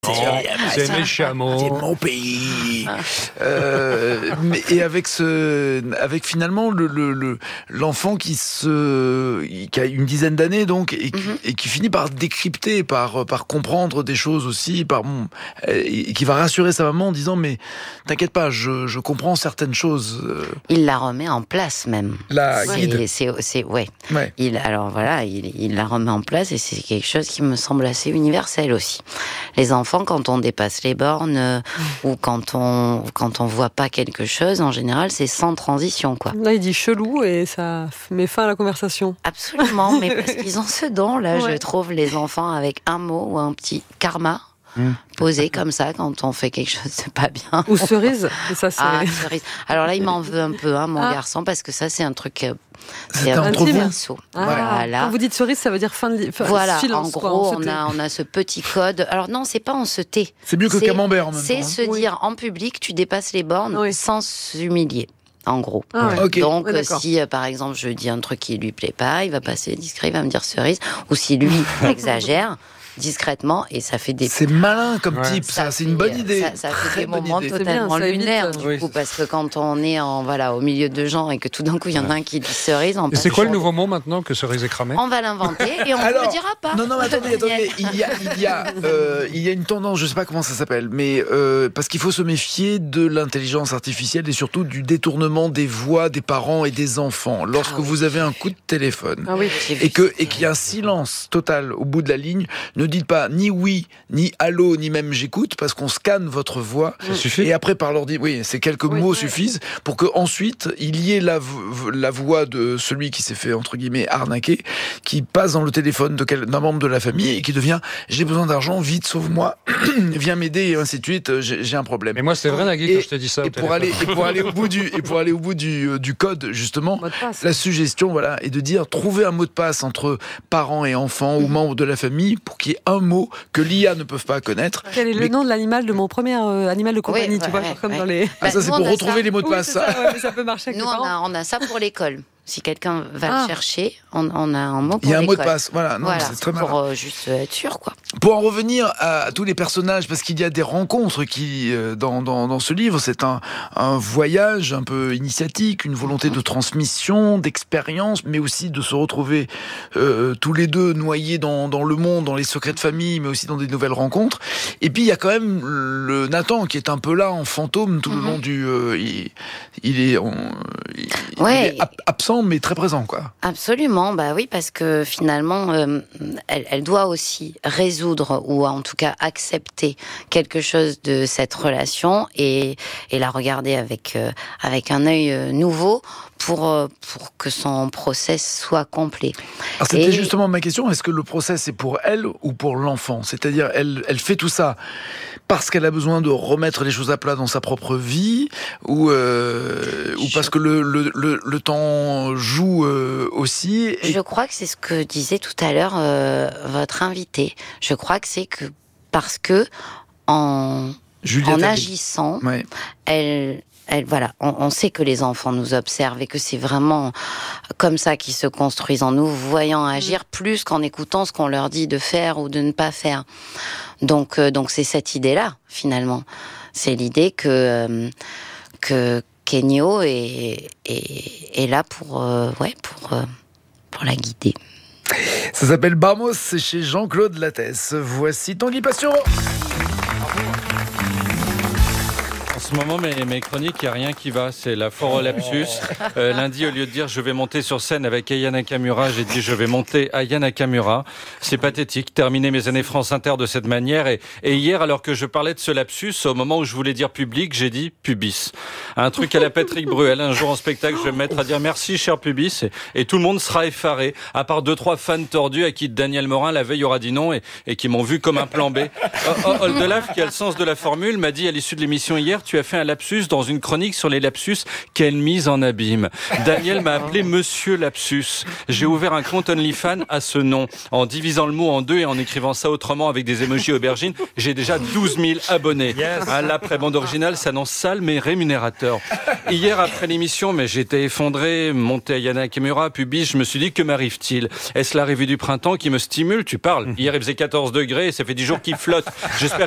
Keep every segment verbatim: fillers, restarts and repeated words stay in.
c'est mes chameaux. C'est mon pays. euh, mais, et avec ce, avec finalement le, le, le l'enfant qui se, qui a une dizaine d'années donc et, mm-hmm. et qui finit par décrypter, par par comprendre des choses aussi, par et qui va rassurer sa maman en disant mais t'inquiète pas, je je comprends certaines choses. Il la remet en place même. La guide. C'est, c'est, c'est ouais. ouais. Il alors voilà, il, il la remet en place et c'est quelque chose qui me semble assez universel aussi. Les enfants, quand on dépasse les bornes euh, mmh. ou quand on quand on voit pas quelque chose, en général, c'est sans transition quoi. Là, il dit chelou et ça met fin à la conversation. Absolument, mais parce qu'ils ont ce don là, ouais. je trouve les enfants avec un mot ou un petit karma. Mmh. Posé comme ça quand on fait quelque chose de pas bien. Ou cerise, ça c'est. Ah, cerise. Alors là, il m'en veut un peu, hein, mon ah. garçon, parce que ça c'est un truc. Euh, c'est un truc perso. Ah. Voilà. Quand vous dites cerise, ça veut dire fin de. Fin, voilà. Silence, en gros, quoi, on, on a on a ce petit code. Alors non, c'est pas on se tait. C'est mieux que c'est, camembert en même c'est temps. C'est hein. se dire en public, tu dépasses les bornes oui. sans s'humilier. En gros. Ah ouais. okay. Donc, ouais, si euh, par exemple je dis un truc qui lui plaît pas, il va passer discret, il va me dire cerise. Ou si lui exagère. Discrètement et ça fait des. C'est malin comme ouais. type, ça, ça c'est une bonne idée. Ça, ça fait des moments idée. totalement bien, lunaires, du oui. coup, parce que quand on est en voilà au milieu de gens et que tout d'un coup il y en a un qui dit cerise. Et c'est quoi le nouveau mot maintenant que cerise est cramé ? On va l'inventer et on ne le dira pas. Non non, mais attendez, attendez, il y a il y a euh, il y a une tendance, je sais pas comment ça s'appelle, mais euh, parce qu'il faut se méfier de l'intelligence artificielle et surtout du détournement des voix des parents et des enfants lorsque ah oui. vous avez un coup de téléphone ah oui, et que et qu'il y a un silence total au bout de la ligne, ne dites pas ni oui ni allô, ni même j'écoute, parce qu'on scanne votre voix. Ça suffit. Et après, par l'ordi, oui, ces quelques oui, mots ouais. suffisent pour que ensuite il y ait la, la voix de celui qui s'est fait, entre guillemets, arnaquer, qui passe dans le téléphone de quel, d'un membre de la famille et qui devient j'ai besoin d'argent, vite, sauve-moi, viens m'aider, et ainsi de suite, j'ai, j'ai un problème. Mais moi, c'est vrai, Nagui, que je t'ai dit ça. Et pour, aller, et pour aller au bout du, et pour aller au bout du, du code, justement, la suggestion, voilà, est de dire trouver un mot de passe entre parents et enfants mmh. ou membres de la famille pour qu'il y ait un mot que l'I A ne peuvent pas connaître. Quel est le mais... nom de l'animal de mon premier euh, animal de compagnie, oui, tu ouais, vois, ouais, comme ouais. dans les. Ah, ça c'est pour retrouver ça. Les mots de passe. Oui, ça, ouais, mais ça peut marcher. Avec Nous, on a, on a ça pour l'école. Si quelqu'un va ah. le chercher, on, on a un mot pour l'école. Il y a un mot de passe, voilà. Non, voilà. C'est très pour malin. Euh, juste être sûr, quoi. Pour en revenir à, à tous les personnages, parce qu'il y a des rencontres qui, euh, dans, dans, dans ce livre, c'est un, un voyage un peu initiatique, une volonté de transmission, d'expérience, mais aussi de se retrouver euh, tous les deux noyés dans, dans le monde, dans les secrets de famille, mais aussi dans des nouvelles rencontres. Et puis il y a quand même le Nathan qui est un peu là en fantôme tout mm-hmm. le long du. Euh, il, il est, on, il, ouais. il est ab- absent mais très présent, quoi. Absolument, bah oui, parce que finalement, euh, elle, elle doit aussi résoudre ou en tout cas accepter quelque chose de cette relation et, et la regarder avec euh, avec un œil euh, nouveau pour euh, pour que son process soit complet. Alors c'était et... justement ma question. Est-ce que le process est pour elle ou pour l'enfant ? C'est-à-dire, elle elle fait tout ça parce qu'elle a besoin de remettre les choses à plat dans sa propre vie, ou euh, ou parce que le le le, le temps joue euh, aussi. Et... Je crois que c'est ce que disait tout à l'heure euh, votre invité. Je crois que c'est que parce que en Juliette en Abbé. agissant, ouais. elle Elle, voilà, on, on sait que les enfants nous observent et que c'est vraiment comme ça qu'ils se construisent, en nous voyant agir plus qu'en écoutant ce qu'on leur dit de faire ou de ne pas faire. Donc, euh, donc c'est cette idée-là, finalement. C'est l'idée que euh, que Kenyo est, est, est là pour, euh, ouais, pour, euh, pour la guider. Ça s'appelle Bamos, c'est chez Jean-Claude Lattès. Voici Tanguy Passion. En ce moment, mes, mes chroniques, il n'y a rien qui va. C'est la foire au lapsus. Euh, lundi, au lieu de dire je vais monter sur scène avec Aya Nakamura, j'ai dit je vais monter Aya Nakamura. C'est pathétique. Terminer mes années France Inter de cette manière. Et, et hier, alors que je parlais de ce lapsus, au moment où je voulais dire public, j'ai dit pubis. Un truc à la Patrick Bruel. Un jour en spectacle, je vais me mettre à dire merci, cher pubis. Et, et tout le monde sera effaré. À part deux, trois fans tordus à qui Daniel Morin, la veille, aura dit non et, et qui m'ont vu comme un plan B. Oldelaf, qui a le sens de la formule, m'a dit à l'issue de l'émission hier, tu as fait un lapsus dans une chronique sur les lapsus, quelle mise en abîme. Daniel m'a appelé Monsieur Lapsus. J'ai ouvert un compte OnlyFans à ce nom. En divisant le mot en deux et en écrivant ça autrement avec des émojis aubergines, j'ai déjà douze mille abonnés. Yes. À la pré-bande originale s'annonce sale mais rémunérateur. Hier après l'émission, mais j'étais effondré, monté à Yana Kimura, pubis, je me suis dit que m'arrive-t-il ? Est-ce la revue du printemps qui me stimule ? Tu parles. Hier il faisait quatorze degrés et ça fait dix jours qu'il flotte. J'espère que l'église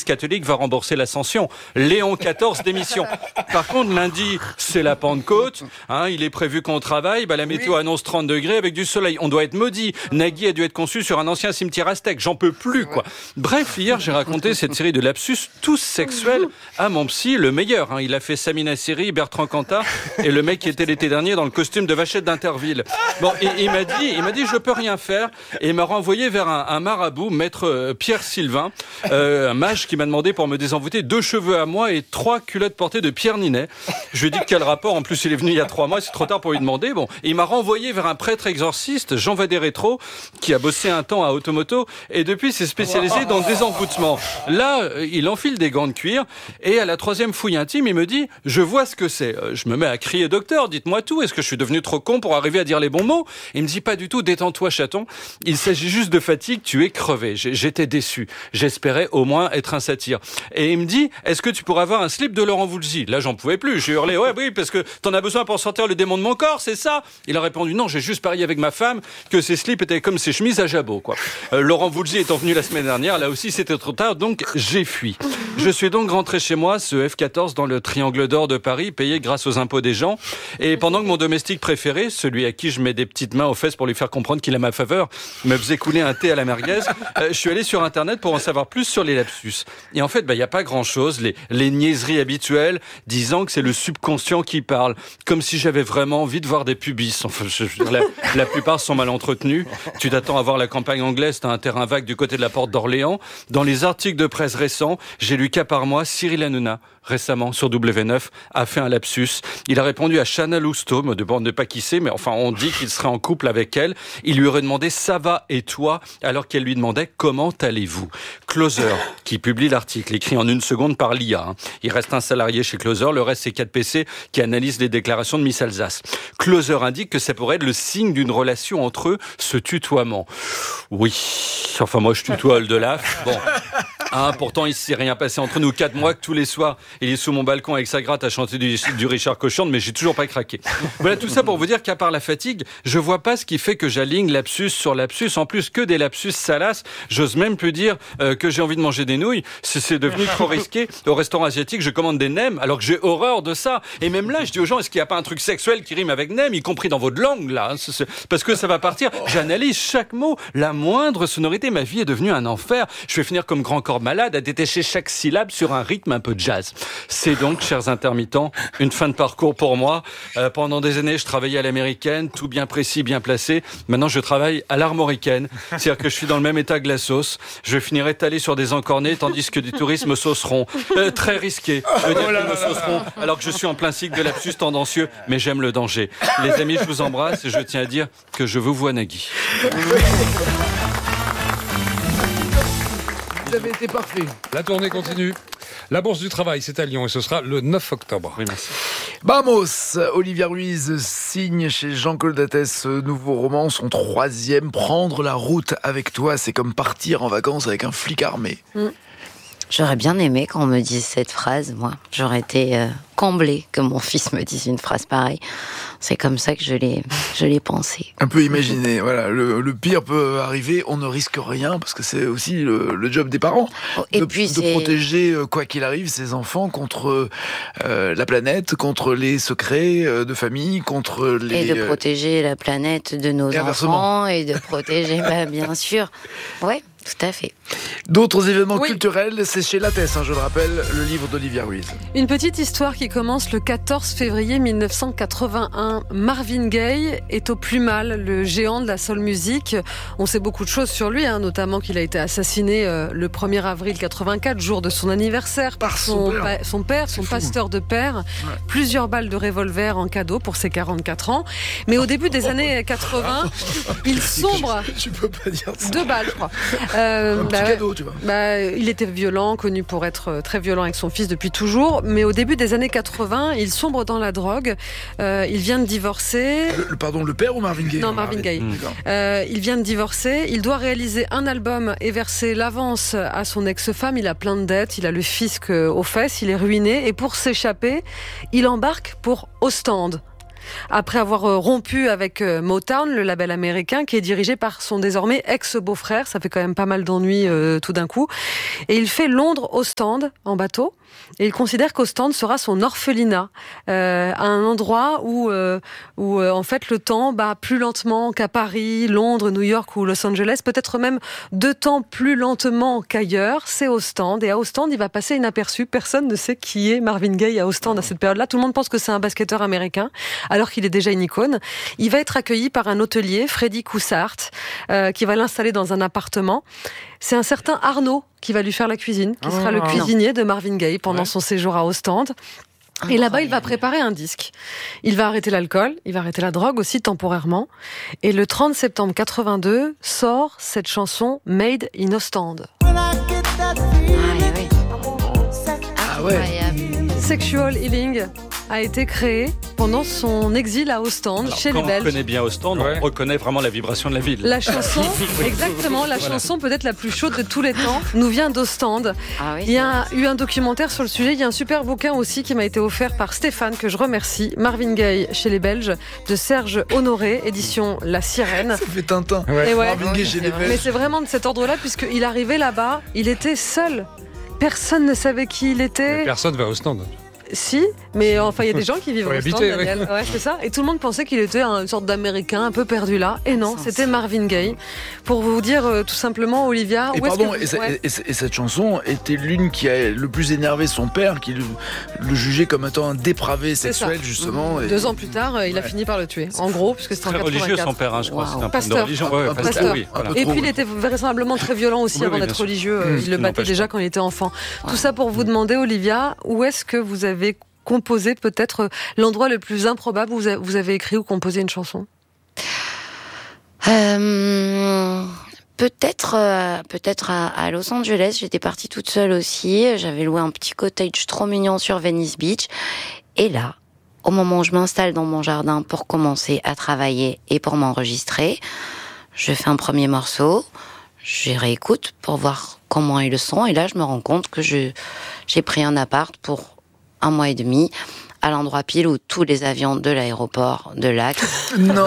l'Église catholique va rembourser l'Ascension. Léon quatorze démission. Par contre, lundi, c'est la Pentecôte. Hein, il est prévu qu'on travaille. Bah, la météo oui. annonce trente degrés avec du soleil. On doit être maudit. Nagui a dû être conçu sur un ancien cimetière aztèque. J'en peux plus, quoi. Bref, hier, j'ai raconté cette série de lapsus tous sexuels à mon psy, le meilleur. Hein. Il a fait Samina Seri, Bertrand Cantat et le mec qui était l'été dernier dans le costume de Vachette d'Interville. Bon, et, il m'a dit, il m'a dit, je peux rien faire. Et il m'a renvoyé vers un, un marabout, maître euh, Pierre Sylvain, euh, un mage qui m'a demandé pour me désenvoûter deux cheveux à moi et trois culottes portées de Pierre Ninet. Je lui ai dit quel rapport. En plus, il est venu il y a trois mois. C'est trop tard pour lui demander. Bon, et il m'a renvoyé vers un prêtre exorciste, Jean Vadé-Rétro, qui a bossé un temps à Automoto et depuis s'est spécialisé dans le désenvoûtement. Là, il enfile des gants de cuir et à la troisième fouille intime, il me dit « Je vois ce que c'est ». Je me mets à crier « Docteur, dites-moi tout. Est-ce que je suis devenu trop con pour arriver à dire les bons mots ?» Il me dit « Pas du tout. Détends-toi, chaton. Il s'agit juste de fatigue. Tu es crevé. » J'étais déçu. J'espérais au moins être un satire. Et il me dit « Est-ce que tu pourrais avoir un slip de Laurent Voulzy ?» Là, j'en pouvais plus. J'ai hurlé « Ouais, oui, parce que t'en as besoin pour sortir le démon de mon corps, c'est ça ?» Il a répondu « Non, j'ai juste parié avec ma femme que ses slips étaient comme ses chemises à jabot, quoi. » euh, Laurent Voulzy étant venu la semaine dernière, là aussi c'était trop tard, donc j'ai fui. Je suis donc rentré chez moi, ce F quatorze dans le triangle d'or de Paris, payé grâce aux impôts des gens. Et pendant que mon domestique préféré, celui à qui je mets des petites mains aux fesses pour lui faire comprendre qu'il a ma faveur, me faisait couler un thé à la merguez, euh, je suis allé sur Internet pour en savoir plus sur les lapsus. Et en fait, bah, y a pas grand-chose. Les, les niaiseries habituelles, disant que c'est le subconscient qui parle. Comme si j'avais vraiment envie de voir des pubis. Enfin, je, je, la, la plupart sont mal entretenus. Tu t'attends à voir la campagne anglaise, t'as un terrain vague du côté de la porte d'Orléans. Dans les articles de presse récents, j'ai lu qu'à part moi, Cyril Hanouna, récemment sur W neuf, a fait un lapsus. Il a répondu à Chana Lousteau, me demande pas qui c'est, mais enfin on dit qu'il serait en couple avec elle. Il lui aurait demandé « Ça va et toi ?» alors qu'elle lui demandait « Comment allez-vous ?» Closer, qui publie l'article, écrit en une seconde par l'I A. Hein. Il reste un salarié chez Closer, le reste c'est quatre P C qui analysent les déclarations de Miss Alsace. Closer indique que ça pourrait être le signe d'une relation entre eux, ce tutoiement. Oui, enfin moi je tutoie le de l'A F. Bon. Hein, pourtant, il s'est rien passé entre nous. Quatre mois que tous les soirs, il est sous mon balcon avec sa gratte à chanter du, du Richard Cochande, mais j'ai toujours pas craqué. Voilà, tout ça pour vous dire qu'à part la fatigue, je vois pas ce qui fait que j'aligne lapsus sur lapsus. En plus, que des lapsus salaces. J'ose même plus dire euh, que j'ai envie de manger des nouilles. C'est, c'est devenu trop risqué. Au restaurant asiatique, je commande des nems, alors que j'ai horreur de ça. Et même là, je dis aux gens, est-ce qu'il n'y a pas un truc sexuel qui rime avec nem, y compris dans votre langue, là? C'est, c'est, parce que ça va partir. J'analyse chaque mot, la moindre sonorité. Ma vie est devenue un enfer. Je vais finir comme Grand Corps Malade à détacher chaque syllabe sur un rythme un peu jazz. C'est donc, chers intermittents, une fin de parcours pour moi. Euh, pendant des années, je travaillais à l'américaine, tout bien précis, bien placé. Maintenant, je travaille à l'armoricaine. C'est-à-dire que je suis dans le même état que la sauce. Je vais finir étalé sur des encornés, tandis que du tourisme me sauceront. Euh, très risqué. Je veux dire qu'ils me sauceront, alors que je suis en plein cycle de lapsus tendancieux, mais j'aime le danger. Les amis, je vous embrasse et je tiens à dire que je vous vois Nagui. Vous avez été parfait. La tournée continue. La Bourse du Travail, c'est à Lyon et ce sera le neuf octobre. Oui, merci. Vamos, Olivia Ruiz signe chez Jean-Claude Dattès ce nouveau roman, son troisième. Prendre la route avec toi, c'est comme partir en vacances avec un flic armé. Mm. J'aurais bien aimé qu'on me dise cette phrase, moi. J'aurais été euh, comblée que mon fils me dise une phrase pareille. C'est comme ça que je l'ai, je l'ai pensé. Un peu imaginé, voilà. Le, le pire peut arriver, on ne risque rien, parce que c'est aussi le, le job des parents. Oh, et de, puis de c'est... protéger, quoi qu'il arrive, ses enfants contre euh, la planète, contre les secrets euh, de famille, contre les... Et de protéger la planète de nos et enfants, et de protéger, bah, bien sûr. Ouais. Tout à fait. D'autres événements oui. culturels, c'est chez Lattès, hein, je le rappelle, le livre d'Olivia Ruiz. Une petite histoire qui commence le quatorze février mille neuf cent quatre-vingt-un. Marvin Gaye est au plus mal, le géant de la soul music. On sait beaucoup de choses sur lui, hein, notamment qu'il a été assassiné euh, le premier avril quatre-vingt-quatre, jour de son anniversaire, par son, son père, pa- son, père, son pasteur de père. Ouais. Plusieurs balles de revolver en cadeau pour ses quarante-quatre ans. Mais au début des années quatre-vingts, il sombre... Tu peux pas dire ça. Deux balles, je crois. Euh, un petit bah, cadeau, tu vois. Bah, il était violent, connu pour être très violent avec son fils depuis toujours. Mais au début des années quatre-vingts, il sombre dans la drogue. Euh, il vient de divorcer. Le, le, pardon, le père ou Marvin Gaye? Non, Marvin Gaye. Mmh. Euh, il vient de divorcer. Il doit réaliser un album et verser l'avance à son ex-femme. Il a plein de dettes. Il a le fisc aux fesses. Il est ruiné. Et pour s'échapper, il embarque pour Ostende. après avoir euh, rompu avec euh, Motown, le label américain, qui est dirigé par son désormais ex-beau-frère. Ça fait quand même pas mal d'ennuis euh, tout d'un coup. Et il fait Londres-Ostende en bateau. Et il considère qu'Ostende sera son orphelinat, euh, un endroit où, euh, où euh, en fait le temps bat plus lentement qu'à Paris, Londres, New York ou Los Angeles, peut-être même deux temps plus lentement qu'ailleurs. C'est Ostende, et à Ostende il va passer inaperçu. Personne ne sait qui est Marvin Gaye à Ostende à cette période-là. Tout le monde pense que c'est un basketteur américain, alors qu'il est déjà une icône. Il va être accueilli par un hôtelier, Freddy Coussart, euh, qui va l'installer dans un appartement. C'est un certain Arnaud qui va lui faire la cuisine, qui sera oh, le non. cuisinier de Marvin Gaye pendant ouais. son séjour à Ostende. Et là-bas, il va préparer un disque. Il va arrêter l'alcool, il va arrêter la drogue aussi temporairement. Et le trente septembre quatre-vingt-deux sort cette chanson Made in Ostende. Ah, oui. Ah ouais. Sexual Healing a été créé pendant son exil à Ostende, Alors, chez les quand Belges. on connaît bien Ostende, ouais. on reconnaît vraiment la vibration de la ville. La chanson, exactement, la Voilà. chanson peut-être la plus chaude de tous les temps, nous vient d'Ostende. Ah oui, Il y a eu un documentaire sur le sujet, il y a un super bouquin aussi qui m'a été offert par Stéphane, que je remercie, Marvin Gaye chez les Belges, de Serge Honoré, édition La Sirène. Ça fait Tintin. Ouais. Et ouais, Marvin Gaye chez les vrai. mais Belges. c'est vraiment de cet ordre-là, puisqu'il arrivait là-bas, il était seul. Personne ne savait qui il était. Personne va au stand. Si, mais enfin il y a des gens qui vivent Faut au y stand, habiter, Daniel. Ouais, c'est ça. Et tout le monde pensait qu'il était une sorte d'Américain un peu perdu là. Et non, Sens. c'était Marvin Gaye. Pour vous dire euh, tout simplement, Olivia, Et où est-ce pardon, que et, vous... ce- ouais. et ce- et cette chanson était l'une qui a le plus énervé son père, qui le, le jugeait comme étant un dépravé C'est ça. sexuel, justement. Et- Deux ans plus tard, euh, il a Ouais. fini par le tuer. En gros, puisque c'était en Très religieux quatre-vingt-quatre. son père, hein, je crois. Wow. C'est un peu de Pasteur. religion. Ouais, Un pasteur, pasteur. oui. Un Voilà. peu Et trop, puis il oui. était vraisemblablement très violent aussi Oui, avant oui, d'être bien sûr. religieux. Euh, Mmh. Il le Il battait n'empêche déjà pas. quand il était enfant. Tout ça pour vous demander, Olivia, où est-ce que vous avez composé peut-être l'endroit le plus improbable où vous a- vous avez écrit ou composé une chanson? Euh, peut-être, euh, peut-être à, à Los Angeles. J'étais partie toute seule aussi. J'avais loué un petit cottage trop mignon sur Venice Beach. Et là, au moment où je m'installe dans mon jardin pour commencer à travailler et pour m'enregistrer, je fais un premier morceau. Je réécoute pour voir comment est le son. Et là, je me rends compte que je, j'ai pris un appart pour un mois et demi, à l'endroit pile où tous les avions de l'aéroport de Lac. Non.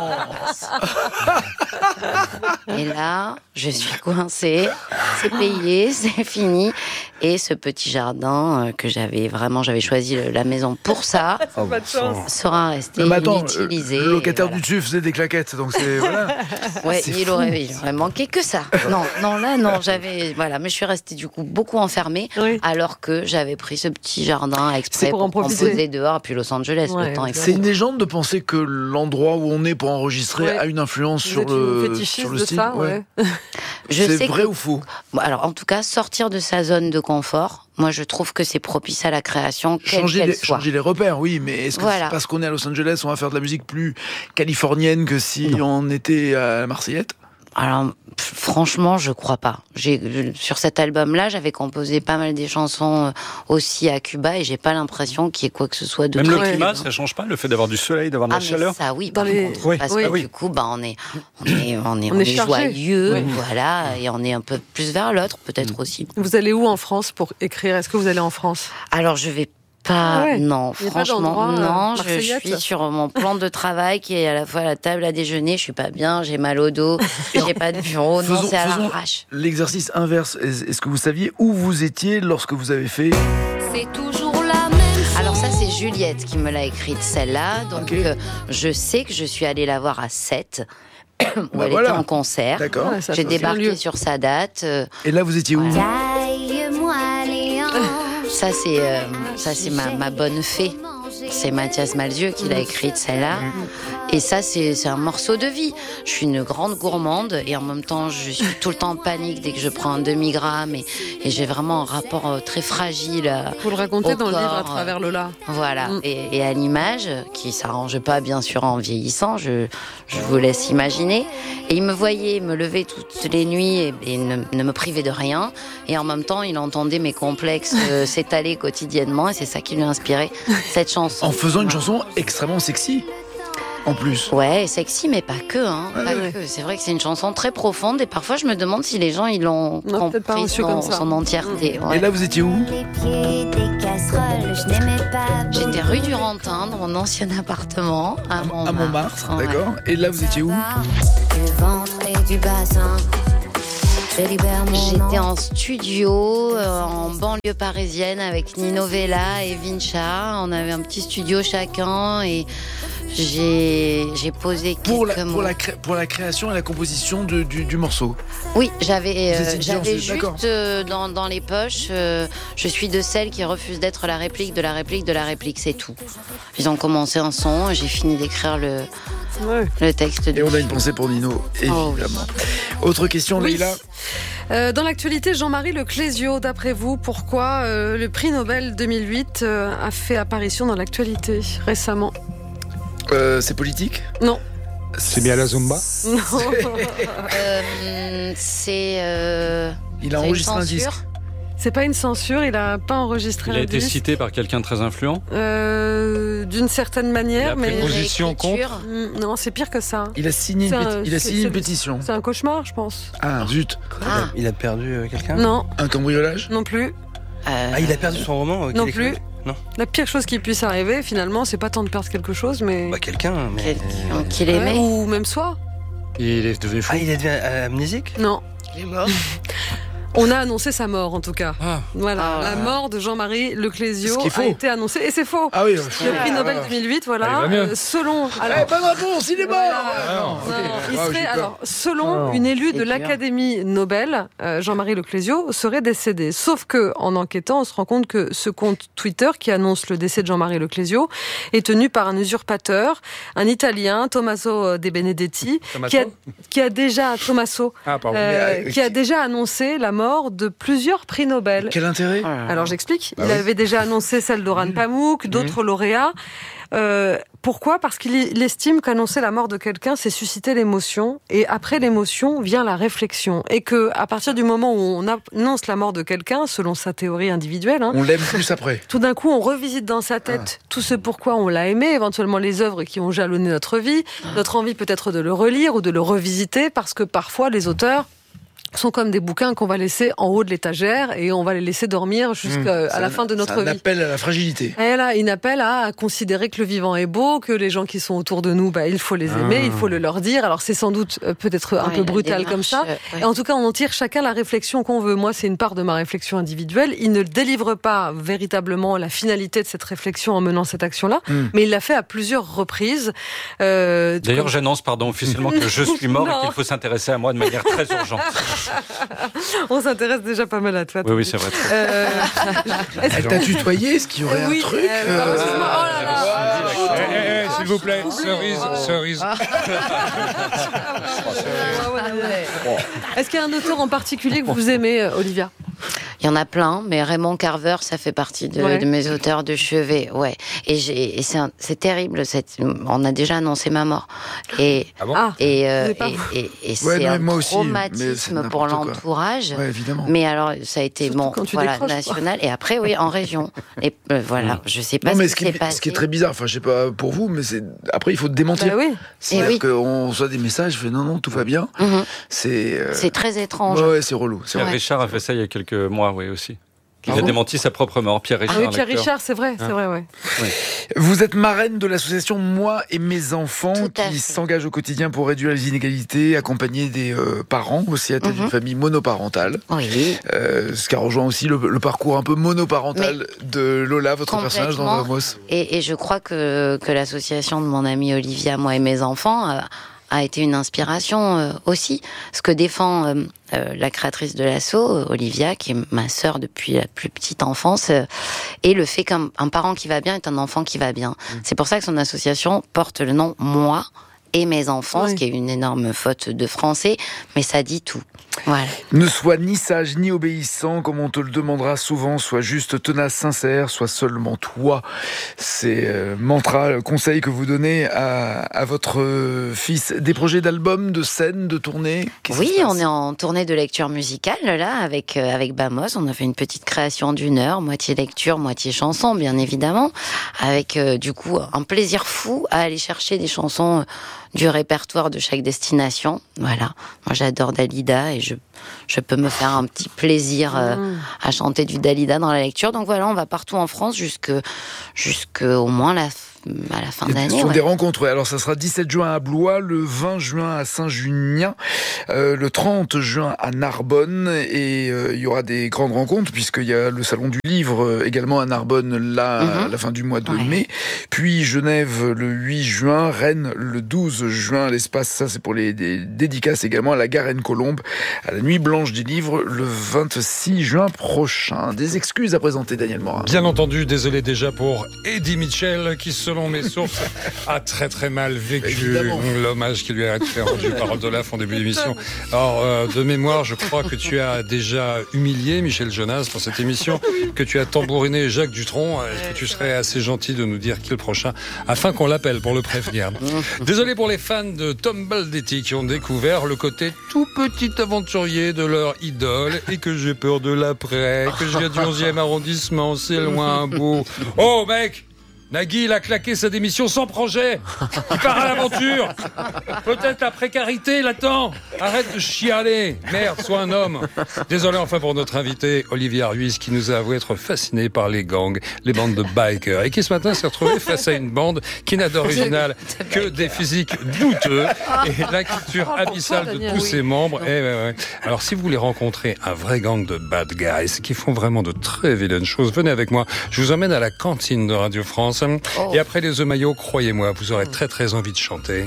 Et là, je suis coincée. C'est payé, c'est fini. Et ce petit jardin euh, que j'avais vraiment, j'avais choisi le- la maison pour ça, Oh, Pas de chance. sera resté Mais attends, inutilisé. le locataire et voilà. du dessus faisait des claquettes, donc c'est voilà. Ouais, c'est il fou. aurait, il aurait manqué que ça. Non, non, là, non, j'avais, voilà, mais je suis restée du coup beaucoup enfermée, Oui. alors que j'avais pris ce petit jardin exprès C'est pour pour, en profiter. composer dehors, puis Los Angeles, Ouais, le temps est C'est fou. une légende de penser que l'endroit où on est pour enregistrer Ouais. a une influence Vous sur êtes une le, fétichiste sur le de style. ça, ouais. ouais. Je C'est sais vrai que- ou faux? Bon, alors, en tout cas, sortir de sa zone de confort, moi, je trouve que c'est propice à la création, quelle Changer qu'elle les, soit. changer les repères, oui, mais est-ce que Voilà. c'est parce qu'on est à Los Angeles, on va faire de la musique plus californienne que si on était à Marseillette? Alors, pff, franchement, je crois pas. J'ai, sur cet album-là, j'avais composé pas mal des chansons euh, aussi à Cuba, et j'ai pas l'impression qu'il y ait quoi que ce soit de Même le très climat, évident. ça change pas, le fait d'avoir du soleil, d'avoir de Ah, la mais chaleur. ça, oui, Dans par les- contre, Oui, parce oui, que oui. du coup, bah, on est, on est, on est, On on est est chargé. joyeux, Oui. voilà, et on est un peu plus vers l'autre, peut-être aussi. Vous allez où en France pour écrire? Est-ce que vous allez en France? Alors, je vais pas, Ah ouais. non, Il y a pas franchement, d'endroit, euh, non, je Marseillette suis sur mon plan de travail qui est à la fois la table à déjeuner, je suis pas bien, j'ai mal au dos, j'ai pas de bureau, non, Faisons- c'est à faisons- l'arrache. L'exercice inverse, est- est-ce que vous saviez où vous étiez lorsque vous avez fait... C'est toujours la même chose. Alors ça, c'est Juliette qui me l'a écrite, celle-là. Donc Ok. euh, je sais que je suis allée la voir à Sète, où Bah elle voilà. était en concert. D'accord. Ouais, ça J'ai peut faire débarqué lieu. sur sa date. euh, Et là, vous étiez où? Taille-moi les hanches. ça, c'est euh, ça, c'est ma, ma bonne fée. C'est Mathias Malzieu qui l'a écrite, celle-là. Et ça, c'est c'est un morceau de vie. Je suis une grande gourmande et en même temps, je suis tout le temps en panique dès que je prends un demi-gramme. Et, et j'ai vraiment un rapport euh, très fragile à, Vous le racontez Au dans le livre à corps, travers Lola. Voilà, Mm. et, et à l'image, qui s'arrange pas bien sûr en vieillissant, je, je vous laisse imaginer. Et il me voyait me lever toutes les nuits et, et ne, ne me priver de rien. Et en même temps, il entendait mes complexes euh, s'étaler quotidiennement et c'est ça qui lui a inspiré cette chanson. En faisant une chanson extrêmement sexy. En plus. Ouais, sexy, mais pas que. Hein, Ouais, pas ouais. que. C'est vrai que c'est une chanson très profonde et parfois je me demande si les gens ils l'ont Non, peut-être pas compris reçu son, comme ça. son entièreté. Ouais. Et là, vous étiez où? Les pieds des casseroles, je n'aimais pas. J'étais rue du Rantin, dans mon ancien appartement, à Montmartre. À Montmartre, Ouais. d'accord. Et là, vous étiez où? Du ventre et du bassin. Je libère mon J'étais nom. en studio, euh, en banlieue parisienne, avec Nino Vella et Vincha. On avait un petit studio chacun et j'ai, j'ai posé quelques Pour la, mots. pour, la cré- pour la création et la composition de- du, du morceau. Oui, j'avais, Vous euh, étiez dit j'avais ensuite, d'accord. juste euh, dans, dans les poches, euh, je suis de celles qui refusent d'être la réplique de la réplique de la réplique, c'est tout. Ils ont commencé un son et j'ai fini d'écrire le, Ouais. le texte. Et du- on a une pensée pour Nino, évidemment. Autre question, Oui. Leïla? Euh, dans l'actualité, Jean-Marie Leclésio, d'après vous, pourquoi euh, le prix Nobel deux mille huit euh, a fait apparition dans l'actualité récemment? Euh, c'est politique? Non. C'est mis à la Zumba. Non. Euh, c'est. euh, Il a c'est une enregistré un censure. disque. C'est pas une censure, il a pas enregistré Il a un été disque. cité par quelqu'un de très influent. Euh, d'une certaine manière, Il a pris mais position Réécriture. Mm, non, c'est pire que ça. Il a signé une, C'est un- péti- il a c'est- signé une c'est- pétition. C'est un cauchemar, je pense. Ah, zut. Ah, Il a perdu euh, quelqu'un Non, Un cambriolage? non plus. euh, Ah, il a perdu son roman euh, Non qu'il plus. écrivait Non. La pire chose qui puisse arriver, finalement, c'est pas tant de perdre quelque chose, mais Bah, quelqu'un, mais. quelqu'un qu'il Ouais, aimait. ou même soi. Il est devenu fou. Ah, il est devenu euh, amnésique Non. Il est mort. On a annoncé sa mort, en tout cas. Ah. Voilà, Ah. la mort de Jean-Marie Leclésio Ce qui est faux. a été annoncée, et c'est faux. Ah oui. Le prix Nobel deux mille huit, voilà. Ah, il va mieux. euh, selon. Eh, Alors, bonne réponse, il est mort. Voilà. Ah, non, non, ok. non, il Ah, serait, j'ai peur. alors, selon Non. une élue de C'est dur. l'Académie Nobel, euh, Jean-Marie Leclésio serait décédé. Sauf que, en enquêtant, on se rend compte que ce compte Twitter qui annonce le décès de Jean-Marie Leclésio est tenu par un usurpateur, un Italien, Tommaso De Benedetti, qui a, qui a déjà Tommaso, Ah, pardon. euh, Mais, euh, qui a déjà annoncé la mort de plusieurs prix Nobel. Quel intérêt? Alors j'explique. Bah il oui. avait déjà annoncé celle d'Orhan Pamuk, d'autres lauréats. Euh, pourquoi? Parce qu'il il estime qu'annoncer la mort de quelqu'un, c'est susciter l'émotion, et après l'émotion vient la réflexion, et que à partir du moment où on annonce la mort de quelqu'un, selon sa théorie individuelle, hein, On l'aime plus après. tout d'un coup, on revisite dans sa tête tout ce pourquoi on l'a aimé, éventuellement les œuvres qui ont jalonné notre vie, notre envie peut-être de le relire ou de le revisiter, parce que parfois les auteurs sont comme des bouquins qu'on va laisser en haut de l'étagère et on va les laisser dormir jusqu'à C'est la un- fin de notre c'est un vie. appel à la fragilité. Et là, il appelle à considérer que le vivant est beau, que les gens qui sont autour de nous, bah, il faut les aimer, Ah. il faut le leur dire. Alors c'est sans doute euh, peut-être un Ouais, peu la brutal comme démarche, ça. euh, ouais. Et en tout cas, on en tire chacun la réflexion qu'on veut. Moi, c'est une part de ma réflexion individuelle. Il ne délivre pas véritablement la finalité de cette réflexion en menant cette action-là, Mm. mais il l'a fait à plusieurs reprises. Euh, D'ailleurs, comme- j'annonce, pardon, officiellement que je suis mort Non. et qu'il faut s'intéresser à moi de manière très urgente. on s'intéresse déjà pas mal à toi. Oui, oui, c'est vrai. Euh, est-ce Elle t'a tutoyé, est-ce qu'il y aurait Oui, un truc euh, euh, pardon, excuse-moi. Oh là là. Eh, eh, eh, s'il vous plaît, cerise, cerise. Est-ce qu'il y a un auteur en particulier que vous aimez, euh, Olivia? Il y en a plein, mais Raymond Carver, ça fait partie de, Ouais. de mes auteurs de chevet. Ouais. Et, j'ai, et c'est, un- c'est terrible. Cette, on a déjà annoncé ma mort. Et, Ah bon? Ah, et, euh, Vous avez pas- et, et, et Ouais, c'est non, un moi aussi, mais c'est traumatisme pour n'importe quoi. l'entourage. Ouais, évidemment. Mais alors, ça a été Surtout bon, quand tu voilà, décroches, quoi. national. Et après, oui, en région. Et euh, voilà, je sais pas Non, mais ce ce qui qui, s'est est, passé. ce qui est très bizarre, enfin, je sais pas pour vous, mais c'est après il faut démentir. bah oui. C'est-à-dire oui. qu'on reçoit des messages, je fais non, non, tout va bien. Mhm. C'est. euh, C'est très étrange. Ouais, ouais, c'est relou. C'est Pierre vrai. Richard a fait ça il y a quelques mois, oui, aussi. Il Ah a bon démenti sa propre mort, Pierre Ah Richard. oui, Pierre l'acteur. Richard, c'est vrai, c'est Hein. vrai, ouais. Vous êtes marraine de l'association Moi et mes enfants Tout à qui fait. s'engage au quotidien pour réduire les inégalités, accompagner des euh, parents aussi à tête Mhm. d'une famille monoparentale. Oui. Euh, ce qui a rejoint aussi le, le parcours un peu monoparental de Lola, votre personnage dans Complètement. Ramos. Et, et je crois que, que l'association de mon amie Olivia, moi et mes enfants, euh, a été une inspiration euh, aussi. Ce que défend euh, euh, la créatrice de l'asso, euh, Olivia, qui est ma sœur depuis la plus petite enfance, euh, et le fait qu'un un parent qui va bien est un enfant qui va bien. C'est pour ça que son association porte le nom Moi et mes enfants, Oui. ce qui est une énorme faute de français, mais ça dit tout. Voilà. Ne sois ni sage ni obéissant, comme on te le demandera souvent, sois juste, tenace, sincère, sois seulement toi. C'est euh, mantra, le conseil que vous donnez à, à votre euh, fils. Des projets d'albums, de scènes, de tournées? Qu'est-ce Oui, qui se passe on est en tournée de lecture musicale, là, avec, euh, avec Bamos. On a fait une petite création d'une heure, moitié lecture, moitié chanson, bien évidemment, avec, euh, du coup, un plaisir fou à aller chercher des chansons euh, du répertoire de chaque destination. Voilà. Moi, j'adore Dalida et je, je peux me faire un petit plaisir euh, Mmh. à chanter du Dalida dans la lecture. Donc voilà, on va partout en France jusque, jusque au moins la, à la fin Ce d'année. sont Ouais. des rencontres, ouais. Alors ça sera dix-sept juin à Blois, le vingt juin à Saint-Junien, euh, le trente juin à Narbonne, et euh, il y aura des grandes rencontres puisqu'il y a le salon du livre euh, également à Narbonne là Mhm. à la fin du mois de Ouais. mai, puis Genève le huit juin, Rennes le douze juin, l'espace, ça c'est pour les des dédicaces également à la Garenne-Colombe, à la Nuit Blanche du Livre le vingt-six juin prochain. Des excuses à présenter, Daniel Morin. Bien entendu, désolé déjà pour Eddie Mitchell, qui selon mes sources a très très mal vécu Évidemment. l'hommage qui lui a été rendu par Rodolphe en début d'émission. Alors, euh, de mémoire, je crois que tu as déjà humilié Michel Jonas dans cette émission, que tu as tambouriné Jacques Dutronc. Est-ce que tu serais assez gentil de nous dire qui est le prochain, afin qu'on l'appelle pour le prévenir? Désolé pour les fans de Tom Baldetti qui ont découvert le côté tout petit aventurier de leur idole et que j'ai peur de l'après, que je viens du onzième arrondissement, c'est loin un bout. Oh mec, Nagui, il a claqué sa démission sans projet. Il part à l'aventure. Peut-être la précarité l'attend. Arrête de chialer. Merde, sois un homme. Désolé enfin pour notre invité, Olivier Ruiz, qui nous a avoué être fasciné par les gangs, les bandes de bikers, et qui ce matin s'est retrouvé face à une bande qui n'a d'original que des physiques douteux et la culture Oh, abyssale pourquoi, de Daniel, tous oui. ses membres. Eh ouais, ouais. Alors, si vous voulez rencontrer un vrai gang de bad guys qui font vraiment de très vilaines choses, venez avec moi. Je vous emmène à la cantine de Radio France. Oh. Et après les œufs maillots, croyez-moi, vous aurez très très envie de chanter.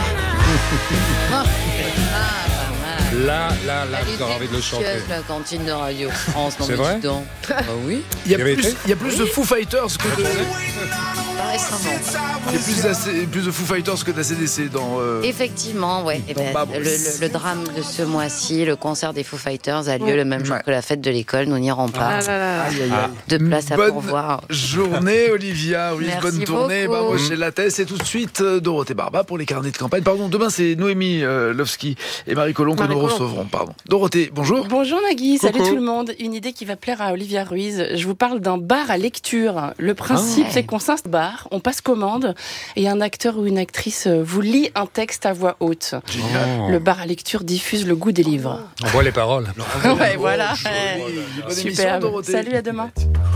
Là, là, là, Elle vous aurez est envie de le chanter. délicieuse, la cantine de Radio France. Non, C'est mais vrai dis donc. Bah oui, Il y a Il y avait plus, été il y a plus de Foo Fighters que de, pas récemment. il y a plus, d'A- plus de Foo Fighters que d'A C D C dans. euh, Effectivement, ouais. Eh ben, Dans Babos. le, le- le drame de ce mois-ci, le concert des Foo Fighters a lieu Ouais. le même jour Ouais. que la fête de l'école. Nous n'irons pas. Ah là là. Aïe, aïe, aïe. De place à Bonne pourvoir. journée, Olivia Ruiz. Merci Bonne tournée. beaucoup. Bravo chez Lattès. Et tout de suite, euh, Dorothée Barba pour les carnets de campagne. Pardon, demain, c'est Noémie euh, Lovski et Marie Colomb que Marie nous Colomb. recevrons. Pardon. Dorothée, bonjour. Bonjour Nagui, salut Coucou. tout le monde. Une idée qui va plaire à Olivia Ruiz. Je vous parle d'un bar à lecture. Le principe, Ah. c'est qu'on s'installe au bar, on passe commande et un acteur ou une actrice vous lit un texte à voix haute. Oh. Le bar à lecture diffuse le goût des livres. On voit les paroles. Ouais, voilà. joli. Bonne émission, Superbe. Dorothée. Salut, à demain.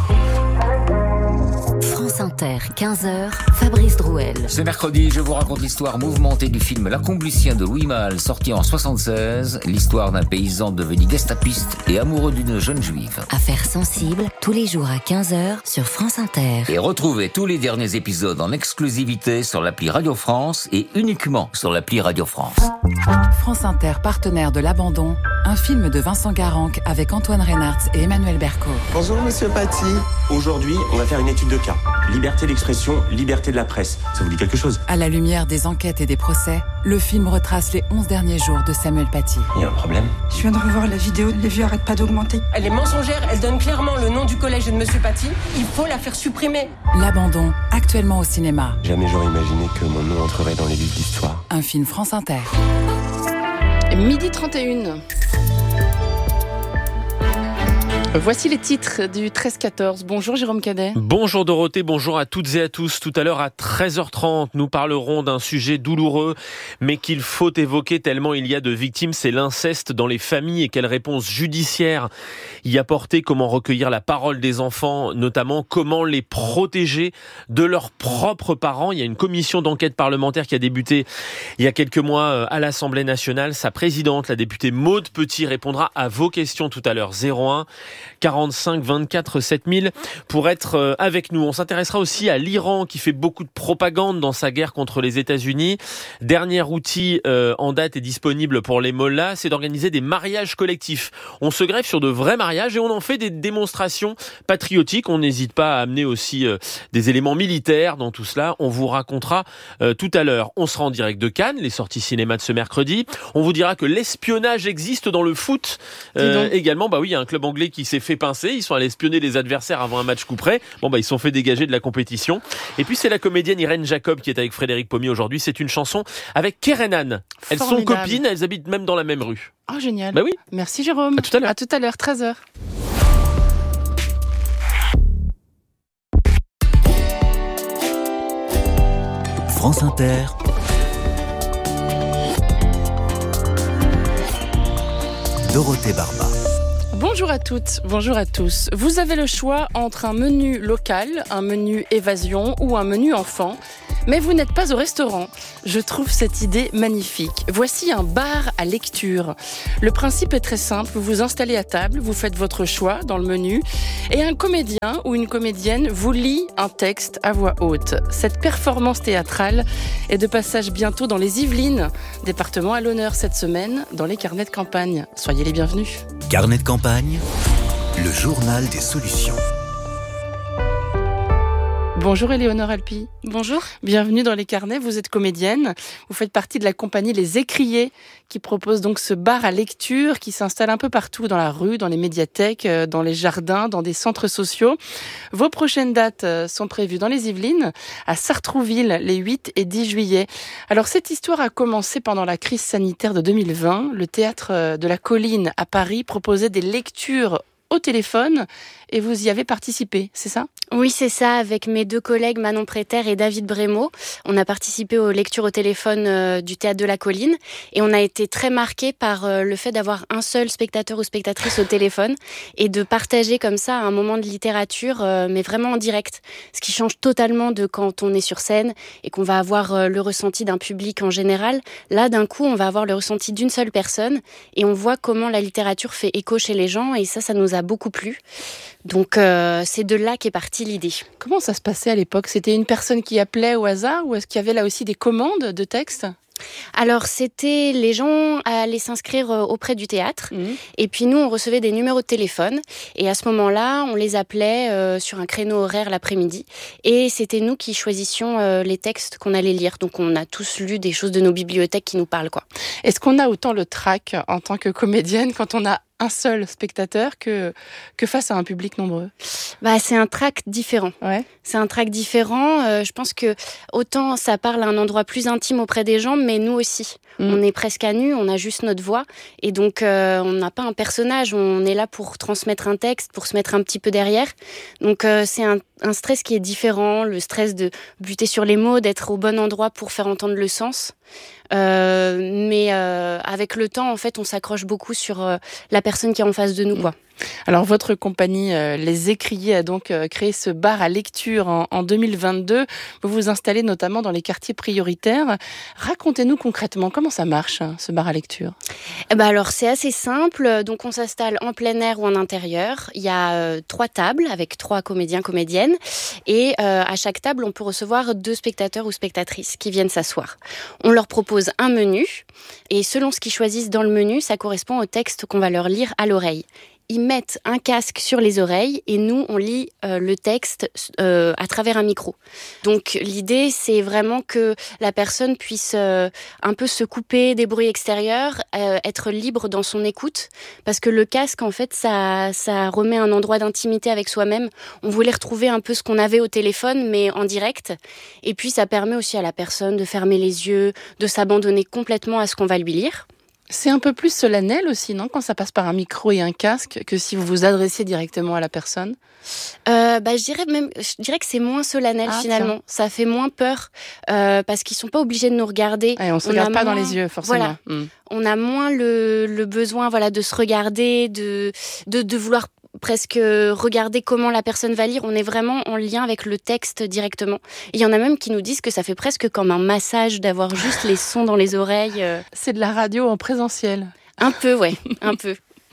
France Inter, quinze heures, Fabrice Drouel. Ce mercredi, je vous raconte l'histoire mouvementée du film L'Accomplissien de Louis Malle, sorti en soixante-seize, l'histoire d'un paysan devenu gestapiste et amoureux d'une jeune juive. Affaires sensibles, tous les jours à quinze heures sur France Inter. Et retrouvez tous les derniers épisodes en exclusivité sur l'appli Radio France et uniquement sur l'appli Radio France. France Inter, partenaire de L'Abandon, un film de Vincent Garanc avec Antoine Reynartz et Emmanuel Berco. Bonjour Monsieur Paty. Aujourd'hui, on va faire une étude de cas. Liberté d'expression, liberté de la presse. Ça vous dit quelque chose? À la lumière des enquêtes et des procès, le film retrace les onze derniers jours de Samuel Paty. Il y a un problème? Je viens de revoir la vidéo, les vues arrêtent pas d'augmenter. Elle est mensongère, elle donne clairement le nom du collège et de Monsieur Paty. Il faut la faire supprimer. L'Abandon, actuellement au cinéma. Jamais j'aurais imaginé que mon nom entrerait dans les livres d'histoire. Un film France Inter. Midi trente et une. Voici les titres du treize quatorze. Bonjour Jérôme Cadet. Bonjour Dorothée, bonjour à toutes et à tous. Tout à l'heure à treize heures trente, nous parlerons d'un sujet douloureux, mais qu'il faut évoquer tellement il y a de victimes, c'est l'inceste dans les familles et quelle réponse judiciaire y apporter, comment recueillir la parole des enfants, notamment comment les protéger de leurs propres parents. Il y a une commission d'enquête parlementaire qui a débuté il y a quelques mois à l'Assemblée nationale. Sa présidente, la députée Maude Petit, répondra à vos questions tout à l'heure. zéro un quarante-cinq vingt-quatre sept mille pour être avec nous. On s'intéressera aussi à l'Iran qui fait beaucoup de propagande dans sa guerre contre les États-Unis. Dernier outil euh, en date et disponible pour les mollahs, c'est d'organiser des mariages collectifs. On se greffe sur de vrais mariages et on en fait des démonstrations patriotiques. On n'hésite pas à amener aussi euh, des éléments militaires dans tout cela. On vous racontera euh, tout à l'heure. On sera en direct de Cannes, les sorties cinéma de ce mercredi. On vous dira que l'espionnage existe dans le foot. Euh, également, bah oui, il y a un club anglais qui s'est fait pincer. Ils sont allés espionner les adversaires avant un match coup près. Bon, bah ils se sont fait dégager de la compétition. Et puis c'est la comédienne Irène Jacob qui est avec Frédéric Pommier aujourd'hui. C'est une chanson avec Kerenan. Elles sont copines, elles habitent même dans la même rue. Oh, génial. Bah oui. Merci Jérôme. À tout à l'heure. À tout à l'heure, treize heures. France Inter. Dorothée Barba. Bonjour à toutes, bonjour à tous. Vous avez le choix entre un menu local, un menu évasion ou un menu enfant. Mais vous n'êtes pas au restaurant. Je trouve cette idée magnifique. Voici un bar à lecture. Le principe est très simple. Vous vous installez à table, vous faites votre choix dans le menu et un comédien ou une comédienne vous lit un texte à voix haute. Cette performance théâtrale est de passage bientôt dans les Yvelines, département à l'honneur cette semaine dans les carnets de campagne. Soyez les bienvenus. Carnet de campagne, le journal des solutions. Bonjour Éléonore Alpi. Bonjour. Bienvenue dans les carnets, vous êtes comédienne. Vous faites partie de la compagnie Les Écriers qui propose donc ce bar à lecture qui s'installe un peu partout dans la rue, dans les médiathèques, dans les jardins, dans des centres sociaux. Vos prochaines dates sont prévues dans les Yvelines, à Sartrouville les huit et dix juillet. Alors cette histoire a commencé pendant la crise sanitaire de deux mille vingt. Le théâtre de la Colline à Paris proposait des lectures au téléphone et vous y avez participé, c'est ça ? Oui, c'est ça, avec mes deux collègues Manon Préter et David Brémaud. On a participé aux lectures au téléphone euh, du Théâtre de la Colline et on a été très marqués par euh, le fait d'avoir un seul spectateur ou spectatrice au téléphone et de partager comme ça un moment de littérature, euh, mais vraiment en direct. Ce qui change totalement de quand on est sur scène et qu'on va avoir euh, le ressenti d'un public en général. Là, d'un coup, on va avoir le ressenti d'une seule personne et on voit comment la littérature fait écho chez les gens et ça, ça nous a beaucoup plu. Donc euh, c'est de là qu'est partie l'idée. Comment ça se passait à l'époque ? C'était une personne qui appelait au hasard ou est-ce qu'il y avait là aussi des commandes de textes ? Alors, c'était les gens allaient s'inscrire auprès du théâtre mmh. et puis nous, on recevait des numéros de téléphone et à ce moment-là, on les appelait euh, sur un créneau horaire l'après-midi et c'était nous qui choisissions euh, les textes qu'on allait lire. Donc, on a tous lu des choses de nos bibliothèques qui nous parlent, quoi. Est-ce qu'on a autant le trac en tant que comédienne quand on a un seul spectateur que, que face à un public nombreux? Bah, c'est un track différent. Ouais. C'est un track différent. Euh, je pense que autant ça parle à un endroit plus intime auprès des gens, mais nous aussi. Mmh. On est presque à nu, on a juste notre voix. Et donc, euh, on n'a pas un personnage. On est là pour transmettre un texte, pour se mettre un petit peu derrière. Donc, euh, c'est un, un stress qui est différent. Le stress de buter sur les mots, d'être au bon endroit pour faire entendre le sens. Euh, mais euh, avec le temps, en fait, on s'accroche beaucoup sur euh, la personne qui est en face de nous, quoi. Alors, votre compagnie, euh, Les Écriers, a donc euh, créé ce bar à lecture en, en deux mille vingt-deux. Vous vous installez notamment dans les quartiers prioritaires. Racontez-nous concrètement comment ça marche, hein, ce bar à lecture. Eh ben alors, c'est assez simple. Donc, on s'installe en plein air ou en intérieur. Il y a euh, trois tables avec trois comédiens, comédiennes. Et euh, à chaque table, on peut recevoir deux spectateurs ou spectatrices qui viennent s'asseoir. On leur propose un menu. Et selon ce qu'ils choisissent dans le menu, ça correspond au texte qu'on va leur lire à l'oreille. Ils mettent un casque sur les oreilles et nous, on lit euh, le texte euh, à travers un micro. Donc, l'idée, c'est vraiment que la personne puisse euh, un peu se couper des bruits extérieurs, euh, être libre dans son écoute. Parce que le casque, en fait, ça, ça remet un endroit d'intimité avec soi-même. On voulait retrouver un peu ce qu'on avait au téléphone, mais en direct. Et puis, ça permet aussi à la personne de fermer les yeux, de s'abandonner complètement à ce qu'on va lui lire. C'est un peu plus solennel aussi, non, quand ça passe par un micro et un casque, que si vous vous adressiez directement à la personne? Euh, bah, je dirais même, je dirais que c'est moins solennel ah, finalement. Tiens. Ça fait moins peur euh, parce qu'ils sont pas obligés de nous regarder. Et on se on regarde pas moins, dans les yeux, forcément. Voilà, mm. On a moins le, le besoin, voilà, de se regarder, de, de, de vouloir presque regarder comment la personne va lire. On est vraiment en lien avec le texte directement. Il y en a même qui nous disent que ça fait presque comme un massage d'avoir juste les sons dans les oreilles. C'est de la radio en présentiel. Un peu, ouais, un peu.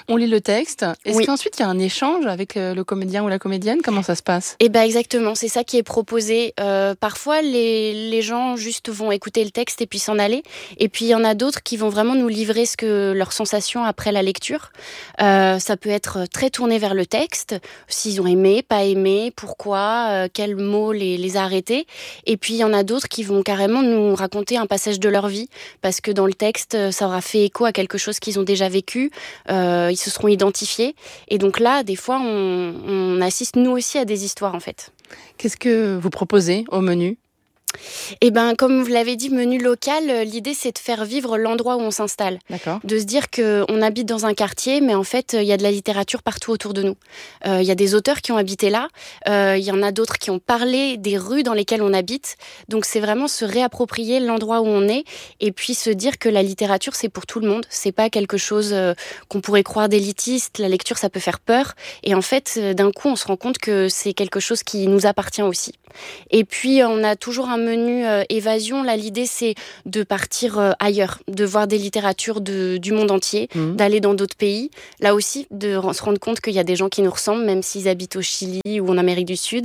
On lit le texte. Est-ce Oui. qu'ensuite il y a un échange avec le comédien ou la comédienne? Comment ça se passe? Eh ben exactement, c'est ça qui est proposé. Euh, parfois, les, les gens juste vont écouter le texte et puis s'en aller. Et puis, il y en a d'autres qui vont vraiment nous livrer ce que leurs sensations après la lecture. Euh, ça peut être très tourné vers le texte, s'ils ont aimé, pas aimé, pourquoi, euh, quel mot les, les a arrêtés. Et puis, il y en a d'autres qui vont carrément nous raconter un passage de leur vie, parce que dans le texte, ça aura fait écho à quelque chose qu'ils ont déjà vécu. Euh, ils se seront identifiés. Et donc là, des fois, on, on assiste nous aussi à des histoires, en fait. Qu'est-ce que vous proposez au menu? Eh ben, comme vous l'avez dit, menu local, l'idée c'est de faire vivre l'endroit où on s'installe. D'accord. De se dire qu'on habite dans un quartier, mais en fait, il y a de la littérature partout autour de nous. Euh, il y a des auteurs qui ont habité là, euh, il y en a d'autres qui ont parlé des rues dans lesquelles on habite. Donc c'est vraiment se réapproprier l'endroit où on est et puis se dire que la littérature c'est pour tout le monde. C'est pas quelque chose euh, qu'on pourrait croire d'élitiste. La lecture ça peut faire peur. Et en fait, d'un coup, on se rend compte que c'est quelque chose qui nous appartient aussi. Et puis, on a toujours un menu euh, évasion. Là, l'idée, c'est de partir euh, ailleurs, de voir des littératures de, du monde entier, mmh. d'aller dans d'autres pays. Là aussi, de se rendre compte qu'il y a des gens qui nous ressemblent, même s'ils habitent au Chili ou en Amérique du Sud.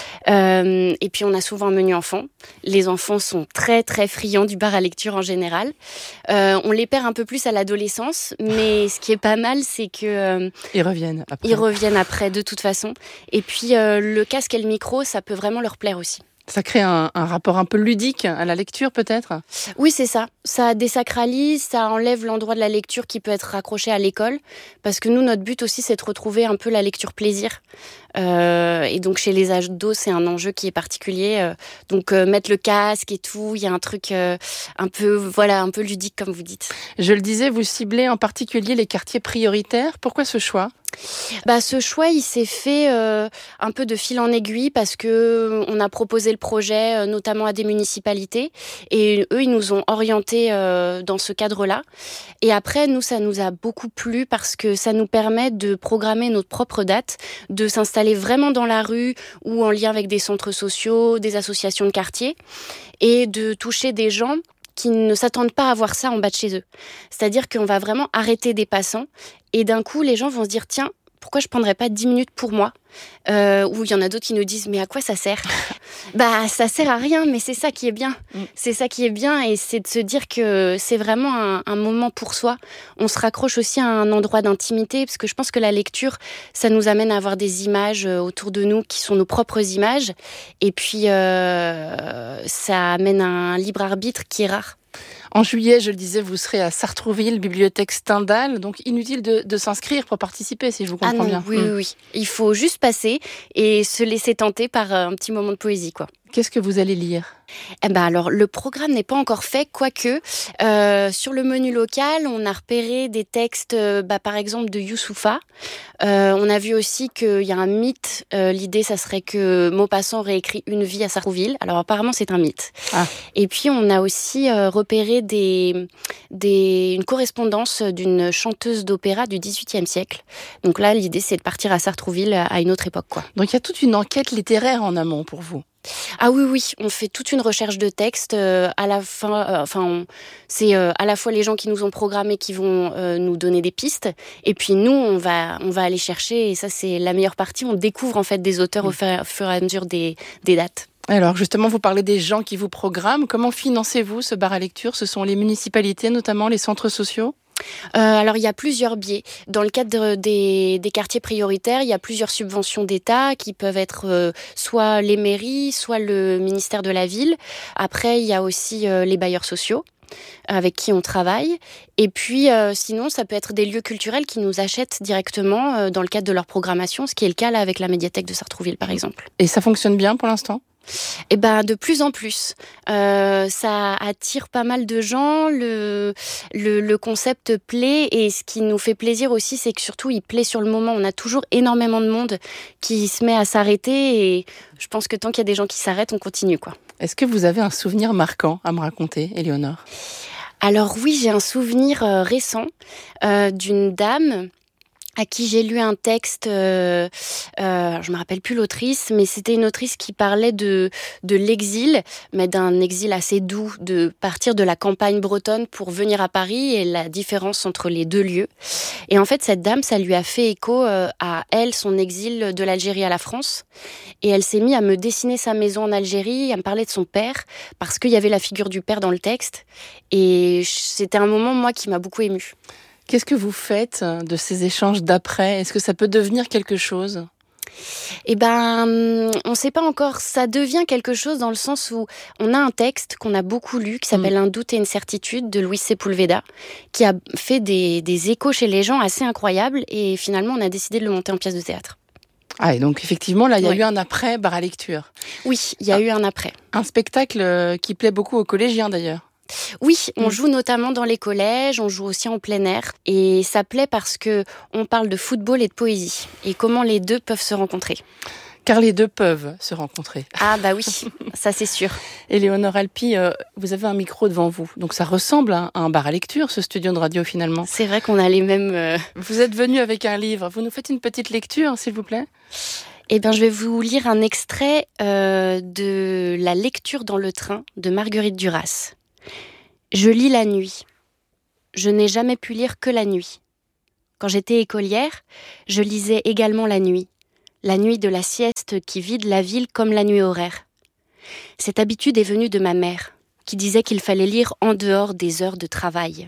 Euh, et puis, on a souvent un menu enfant. Les enfants sont très, très friands du bar à lecture en général. Euh, on les perd un peu plus à l'adolescence, mais ce qui est pas mal, c'est que... Euh, ils reviennent après. Ils reviennent après, de toute façon. Et puis, euh, le casque et le micro, ça peut vraiment leur plaire aussi. Ça crée un, un rapport un peu ludique à la lecture, peut-être? Oui, c'est ça. Ça désacralise, ça enlève l'endroit de la lecture qui peut être raccroché à l'école. Parce que nous, notre but aussi, c'est de retrouver un peu la lecture plaisir. Euh, et donc, chez les ados, c'est un enjeu qui est particulier. Euh, donc, euh, mettre le casque et tout, il y a un truc euh, un peu, voilà, un peu ludique, comme vous dites. Je le disais, vous ciblez en particulier les quartiers prioritaires. Pourquoi ce choix? Bah, ce choix, il s'est fait euh, un peu de fil en aiguille parce que on a proposé le projet euh, notamment à des municipalités et eux, ils nous ont orientés euh, dans ce cadre-là. Et après, nous, ça nous a beaucoup plu parce que ça nous permet de programmer notre propre date, de s'installer vraiment dans la rue ou en lien avec des centres sociaux, des associations de quartier et de toucher des gens qui ne s'attendent pas à voir ça en bas de chez eux. C'est-à-dire qu'on va vraiment arrêter des passants et d'un coup, les gens vont se dire « Tiens, pourquoi je ne prendrais pas dix minutes pour moi ?» euh, Ou il y en a d'autres qui nous disent « Mais à quoi ça sert ?» Bah, ça sert à rien, mais c'est ça qui est bien. Mm. C'est ça qui est bien et c'est de se dire que c'est vraiment un, un moment pour soi. On se raccroche aussi à un endroit d'intimité parce que je pense que la lecture, ça nous amène à avoir des images autour de nous qui sont nos propres images. Et puis, euh, ça amène à un libre arbitre qui est rare. En juillet, je le disais, vous serez à Sartrouville, bibliothèque Stendhal. Donc, inutile de, de s'inscrire pour participer, si je vous comprends ah non, bien. Oui, mmh. oui, oui. Il faut juste passer et se laisser tenter par un petit moment de poésie, quoi. Qu'est-ce que vous allez lire ? Eh ben alors, le programme n'est pas encore fait, quoique euh, sur le menu local, on a repéré des textes, euh, bah, par exemple, de Youssoupha. Euh, on a vu aussi qu'il y a un mythe. Euh, l'idée, ça serait que Maupassant aurait écrit Une vie à Sartrouville. Alors, apparemment, c'est un mythe. Ah. Et puis, on a aussi euh, repéré des, des, une correspondance d'une chanteuse d'opéra du dix-huitième siècle. Donc là, l'idée, c'est de partir à Sartrouville à une autre époque, quoi. Donc, il y a toute une enquête littéraire en amont pour vous. Ah oui, oui, on fait toute une recherche de texte. Euh, à la fin, euh, enfin, on, c'est euh, à la fois les gens qui nous ont programmés qui vont euh, nous donner des pistes, et puis nous, on va, on va aller chercher. Et ça, c'est la meilleure partie. On découvre en fait des auteurs mmh. au, fur, au fur et à mesure des, des dates. Alors justement, vous parlez des gens qui vous programment. Comment financez-vous ce bar à lecture ? Ce sont les municipalités, notamment les centres sociaux ? Euh, alors, il y a plusieurs biais. Dans le cadre des, des quartiers prioritaires, il y a plusieurs subventions d'État qui peuvent être euh, soit les mairies, soit le ministère de la Ville. Après, il y a aussi euh, les bailleurs sociaux avec qui on travaille. Et puis, euh, sinon, ça peut être des lieux culturels qui nous achètent directement euh, dans le cadre de leur programmation, ce qui est le cas là avec la médiathèque de Sartrouville, par exemple. Et ça fonctionne bien pour l'instant ? Eh ben, de plus en plus. Euh, ça attire pas mal de gens, le, le, le concept plaît et ce qui nous fait plaisir aussi, c'est que surtout, il plaît sur le moment. On a toujours énormément de monde qui se met à s'arrêter et je pense que tant qu'il y a des gens qui s'arrêtent, on continue, quoi. Est-ce que vous avez un souvenir marquant à me raconter, Éléonore ? Alors oui, j'ai un souvenir euh, récent euh, d'une dame à qui j'ai lu un texte, euh, euh, je me rappelle plus l'autrice, mais c'était une autrice qui parlait de de l'exil, mais d'un exil assez doux, de partir de la campagne bretonne pour venir à Paris et la différence entre les deux lieux. Et en fait, cette dame, ça lui a fait écho euh, à elle, son exil de l'Algérie à la France. Et elle s'est mise à me dessiner sa maison en Algérie, à me parler de son père, parce qu'il y avait la figure du père dans le texte. Et c'était un moment, moi, qui m'a beaucoup émue. Qu'est-ce que vous faites de ces échanges d'après ? Est-ce que ça peut devenir quelque chose ? Eh ben, on ne sait pas encore. Ça devient quelque chose dans le sens où on a un texte qu'on a beaucoup lu qui s'appelle mmh. Un doute et une certitude de Luis Sepúlveda, qui a fait des, des échos chez les gens assez incroyables. Et finalement, on a décidé de le monter en pièce de théâtre. Ah, et donc effectivement, là, il y a ouais. eu un après bar à lecture. Oui, il y a ah. eu un après. Un spectacle qui plaît beaucoup aux collégiens d'ailleurs. Oui, on joue notamment dans les collèges, on joue aussi en plein air. Et ça plaît parce que on parle de football et de poésie. Et comment les deux peuvent se rencontrer. Car les deux peuvent se rencontrer. Ah bah oui, ça c'est sûr. Éléonore Alpi, euh, vous avez un micro devant vous. Donc ça ressemble à un bar à lecture, ce studio de radio finalement. C'est vrai qu'on a les mêmes... Euh... Vous êtes venu avec un livre. Vous nous faites une petite lecture, s'il vous plaît ? Eh bien, je vais vous lire un extrait euh, de La lecture dans le train de Marguerite Duras. Je lis la nuit. Je n'ai jamais pu lire que la nuit. Quand j'étais écolière, je lisais également la nuit. La nuit de la sieste qui vide la ville comme la nuit horaire. Cette habitude est venue de ma mère, qui disait qu'il fallait lire en dehors des heures de travail.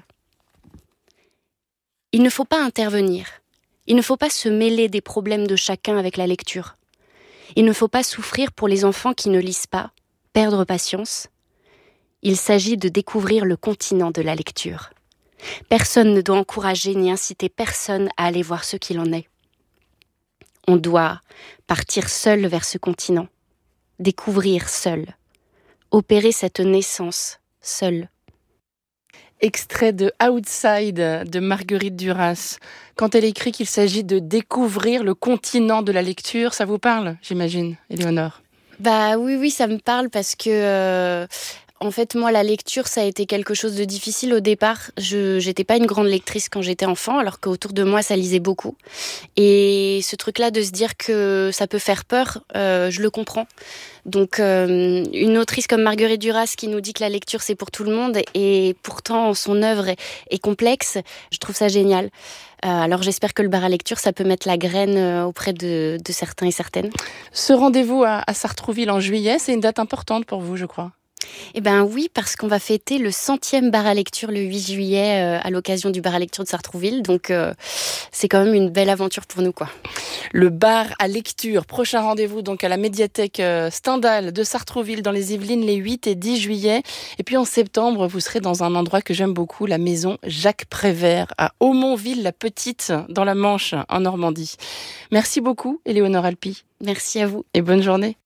Il ne faut pas intervenir. Il ne faut pas se mêler des problèmes de chacun avec la lecture. Il ne faut pas souffrir pour les enfants qui ne lisent pas, perdre patience. Il s'agit de découvrir le continent de la lecture. Personne ne doit encourager ni inciter personne à aller voir ce qu'il en est. On doit partir seul vers ce continent, découvrir seul, opérer cette naissance seul. Extrait de Outside de Marguerite Duras. Quand elle écrit qu'il s'agit de découvrir le continent de la lecture, ça vous parle, j'imagine, Éléonore ? Bah oui, oui, ça me parle parce que... Euh... En fait, moi, la lecture, ça a été quelque chose de difficile au départ. Je j'étais pas une grande lectrice quand j'étais enfant, alors qu'autour de moi, ça lisait beaucoup. Et ce truc-là de se dire que ça peut faire peur, euh, je le comprends. Donc, euh, une autrice comme Marguerite Duras qui nous dit que la lecture, c'est pour tout le monde, et pourtant, son œuvre est, est complexe, je trouve ça génial. Euh, alors, j'espère que le bar à lecture, ça peut mettre la graine auprès de, de certains et certaines. Ce rendez-vous à, à Sartrouville en juillet, c'est une date importante pour vous, je crois. Eh ben oui, parce qu'on va fêter le centième bar à lecture le huit juillet euh, à l'occasion du bar à lecture de Sartrouville. Donc euh, c'est quand même une belle aventure pour nous, quoi. Le bar à lecture, prochain rendez-vous donc à la médiathèque euh, Stendhal de Sartrouville dans les Yvelines les huit et dix juillet. Et puis en septembre, vous serez dans un endroit que j'aime beaucoup, la maison Jacques Prévert à Aumonville-la-Petite dans la Manche en Normandie. Merci beaucoup, Éléonore Alpi. Merci à vous. Et bonne journée.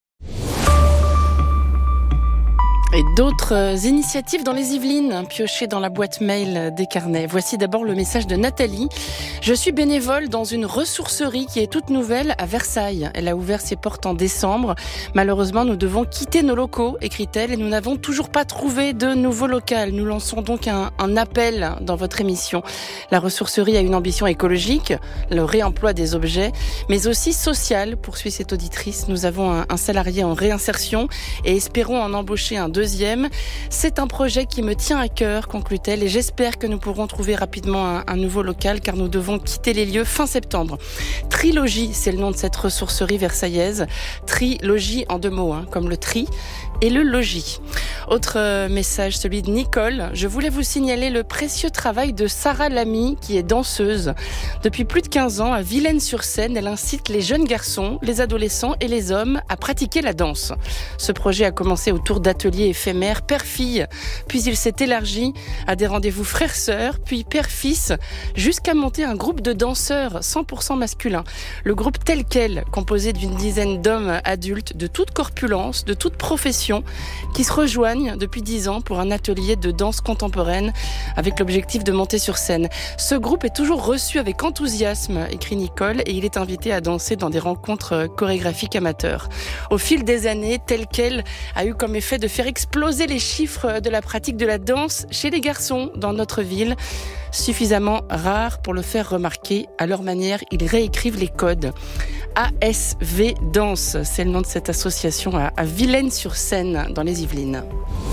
Et d'autres initiatives dans les Yvelines, piochées dans la boîte mail des carnets. Voici d'abord le message de Nathalie. Je suis bénévole dans une ressourcerie qui est toute nouvelle à Versailles. Elle a ouvert ses portes en décembre. Malheureusement, nous devons quitter nos locaux, écrit-elle, et nous n'avons toujours pas trouvé de nouveau local. Nous lançons donc un, un appel dans votre émission. La ressourcerie a une ambition écologique, le réemploi des objets, mais aussi sociale, poursuit cette auditrice. Nous avons un, un salarié en réinsertion et espérons en embaucher un deuxième. C'est un projet qui me tient à cœur, conclut-elle, et j'espère que nous pourrons trouver rapidement un, un nouveau local car nous devons quitter les lieux fin septembre. Trilogie, c'est le nom de cette ressourcerie versaillaise. Trilogie en deux mots, hein, comme le tri et le logis. Autre message, celui de Nicole. Je voulais vous signaler le précieux travail de Sarah Lamy, qui est danseuse. Depuis plus de quinze ans, à Vilaine-sur-Seine, elle incite les jeunes garçons, les adolescents et les hommes à pratiquer la danse. Ce projet a commencé autour d'ateliers éphémères père-fille, puis il s'est élargi à des rendez-vous frères-sœurs, puis père-fils, jusqu'à monter un groupe de danseurs cent pour cent masculins. Le groupe tel quel, composé d'une dizaine d'hommes adultes de toute corpulence, de toute profession, qui se rejoignent Bretagne depuis dix ans pour un atelier de danse contemporaine avec l'objectif de monter sur scène. Ce groupe est toujours reçu avec enthousiasme, écrit Nicole, et il est invité à danser dans des rencontres chorégraphiques amateurs. Au fil des années, Tel Quel a eu comme effet de faire exploser les chiffres de la pratique de la danse chez les garçons dans notre ville. Suffisamment rare pour le faire remarquer. À leur manière, ils réécrivent les codes. A S V Danse, c'est le nom de cette association à Vilaine-sur-Seine, dans les Yvelines.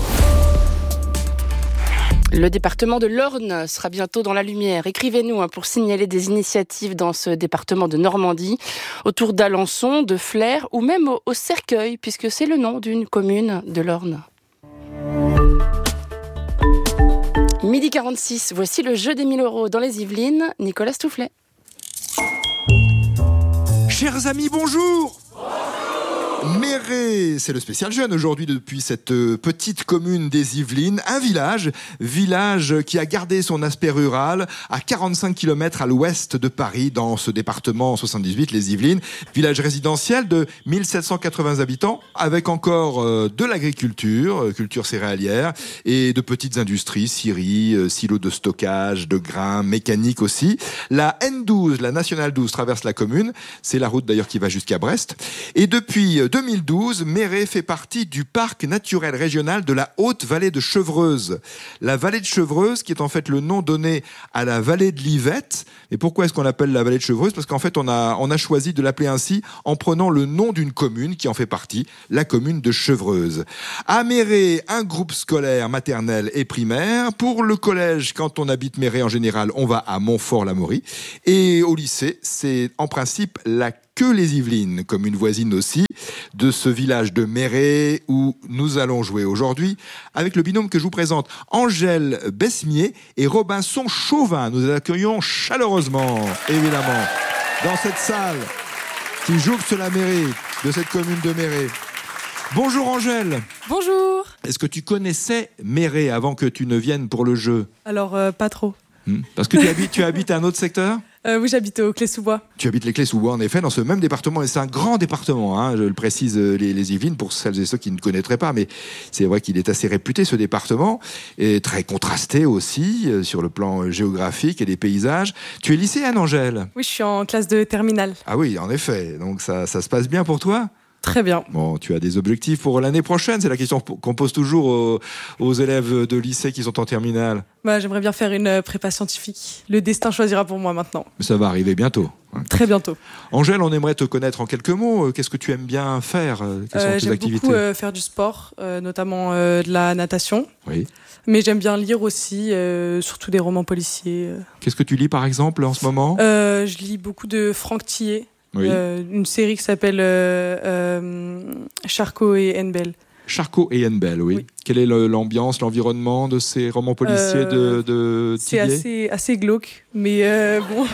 Le département de l'Orne sera bientôt dans la lumière. Écrivez-nous hein, pour signaler des initiatives dans ce département de Normandie, autour d'Alençon, de Flers ou même au, au Cercueil, puisque c'est le nom d'une commune de l'Orne. midi quarante-six, voici le jeu des mille euros dans les Yvelines. Nicolas Stoufflet. Chers amis, bonjour. Méret, c'est le spécial jeune aujourd'hui depuis cette petite commune des Yvelines, un village, village qui a gardé son aspect rural à quarante-cinq kilomètres à l'ouest de Paris dans ce département soixante-dix-huit, les Yvelines, village résidentiel de mille sept cent quatre-vingts habitants avec encore euh, de l'agriculture, euh, culture céréalière et de petites industries, scieries, euh, silos de stockage, de grains, mécanique aussi. La N douze, la nationale douze traverse la commune, c'est la route d'ailleurs qui va jusqu'à Brest et depuis deux mille douze, Méret fait partie du parc naturel régional de la Haute-Vallée de Chevreuse. La vallée de Chevreuse, qui est en fait le nom donné à la vallée de l'Yvette. Et pourquoi est-ce qu'on l'appelle la vallée de Chevreuse ? Parce qu'en fait, on a, on a choisi de l'appeler ainsi en prenant le nom d'une commune qui en fait partie, la commune de Chevreuse. À Méret, un groupe scolaire maternel et primaire. Pour le collège, quand on habite Méret en général, on va à Montfort-l'Amaury. Et au lycée, c'est en principe la que les Yvelines, commune voisine aussi, de ce village de Méret où nous allons jouer aujourd'hui avec le binôme que je vous présente, Angèle Besmier et Robinson Chauvin. Nous les accueillons chaleureusement, évidemment, dans cette salle qui jouxte la mairie de cette commune de Méret. Bonjour Angèle. Bonjour. Est-ce que tu connaissais Méret avant que tu ne viennes pour le jeu ? Alors, euh, pas trop. Hmm. Parce que tu habites, tu habites à un autre secteur ? Euh, oui, j'habite au Clé-sous-Bois. Tu habites les Clés-sous-Bois, en effet, dans ce même département. Et c'est un grand département, hein, je le précise, les, les Yvelines, pour celles et ceux qui ne connaîtraient pas. Mais c'est vrai qu'il est assez réputé, ce département. Et très contrasté aussi, euh, sur le plan géographique et des paysages. Tu es lycéenne, Angèle ? Oui, je suis en classe de terminale. Ah oui, en effet. Donc ça, ça se passe bien pour toi ? Très bien. Bon, tu as des objectifs pour l'année prochaine ? C'est la question qu'on pose toujours aux, aux élèves de lycée qui sont en terminale. Bah, j'aimerais bien faire une prépa scientifique. Le destin choisira pour moi maintenant. Ça va arriver bientôt. Très bientôt. Angèle, on aimerait te connaître en quelques mots. Qu'est-ce que tu aimes bien faire ? Quelles sont euh, tes j'aime activités ? beaucoup euh, faire du sport, euh, notamment euh, de la natation. Oui. Mais j'aime bien lire aussi, euh, surtout des romans policiers. Qu'est-ce que tu lis par exemple en ce moment ? euh, Je lis beaucoup de Franck Tillet. Oui. Euh, une série qui s'appelle euh, euh, Charcot et Henbel. Charcot et Henbel, oui. oui. Quelle est le, l'ambiance, l'environnement de ces romans policiers euh, de, de C'est assez, assez glauque, mais euh, bon...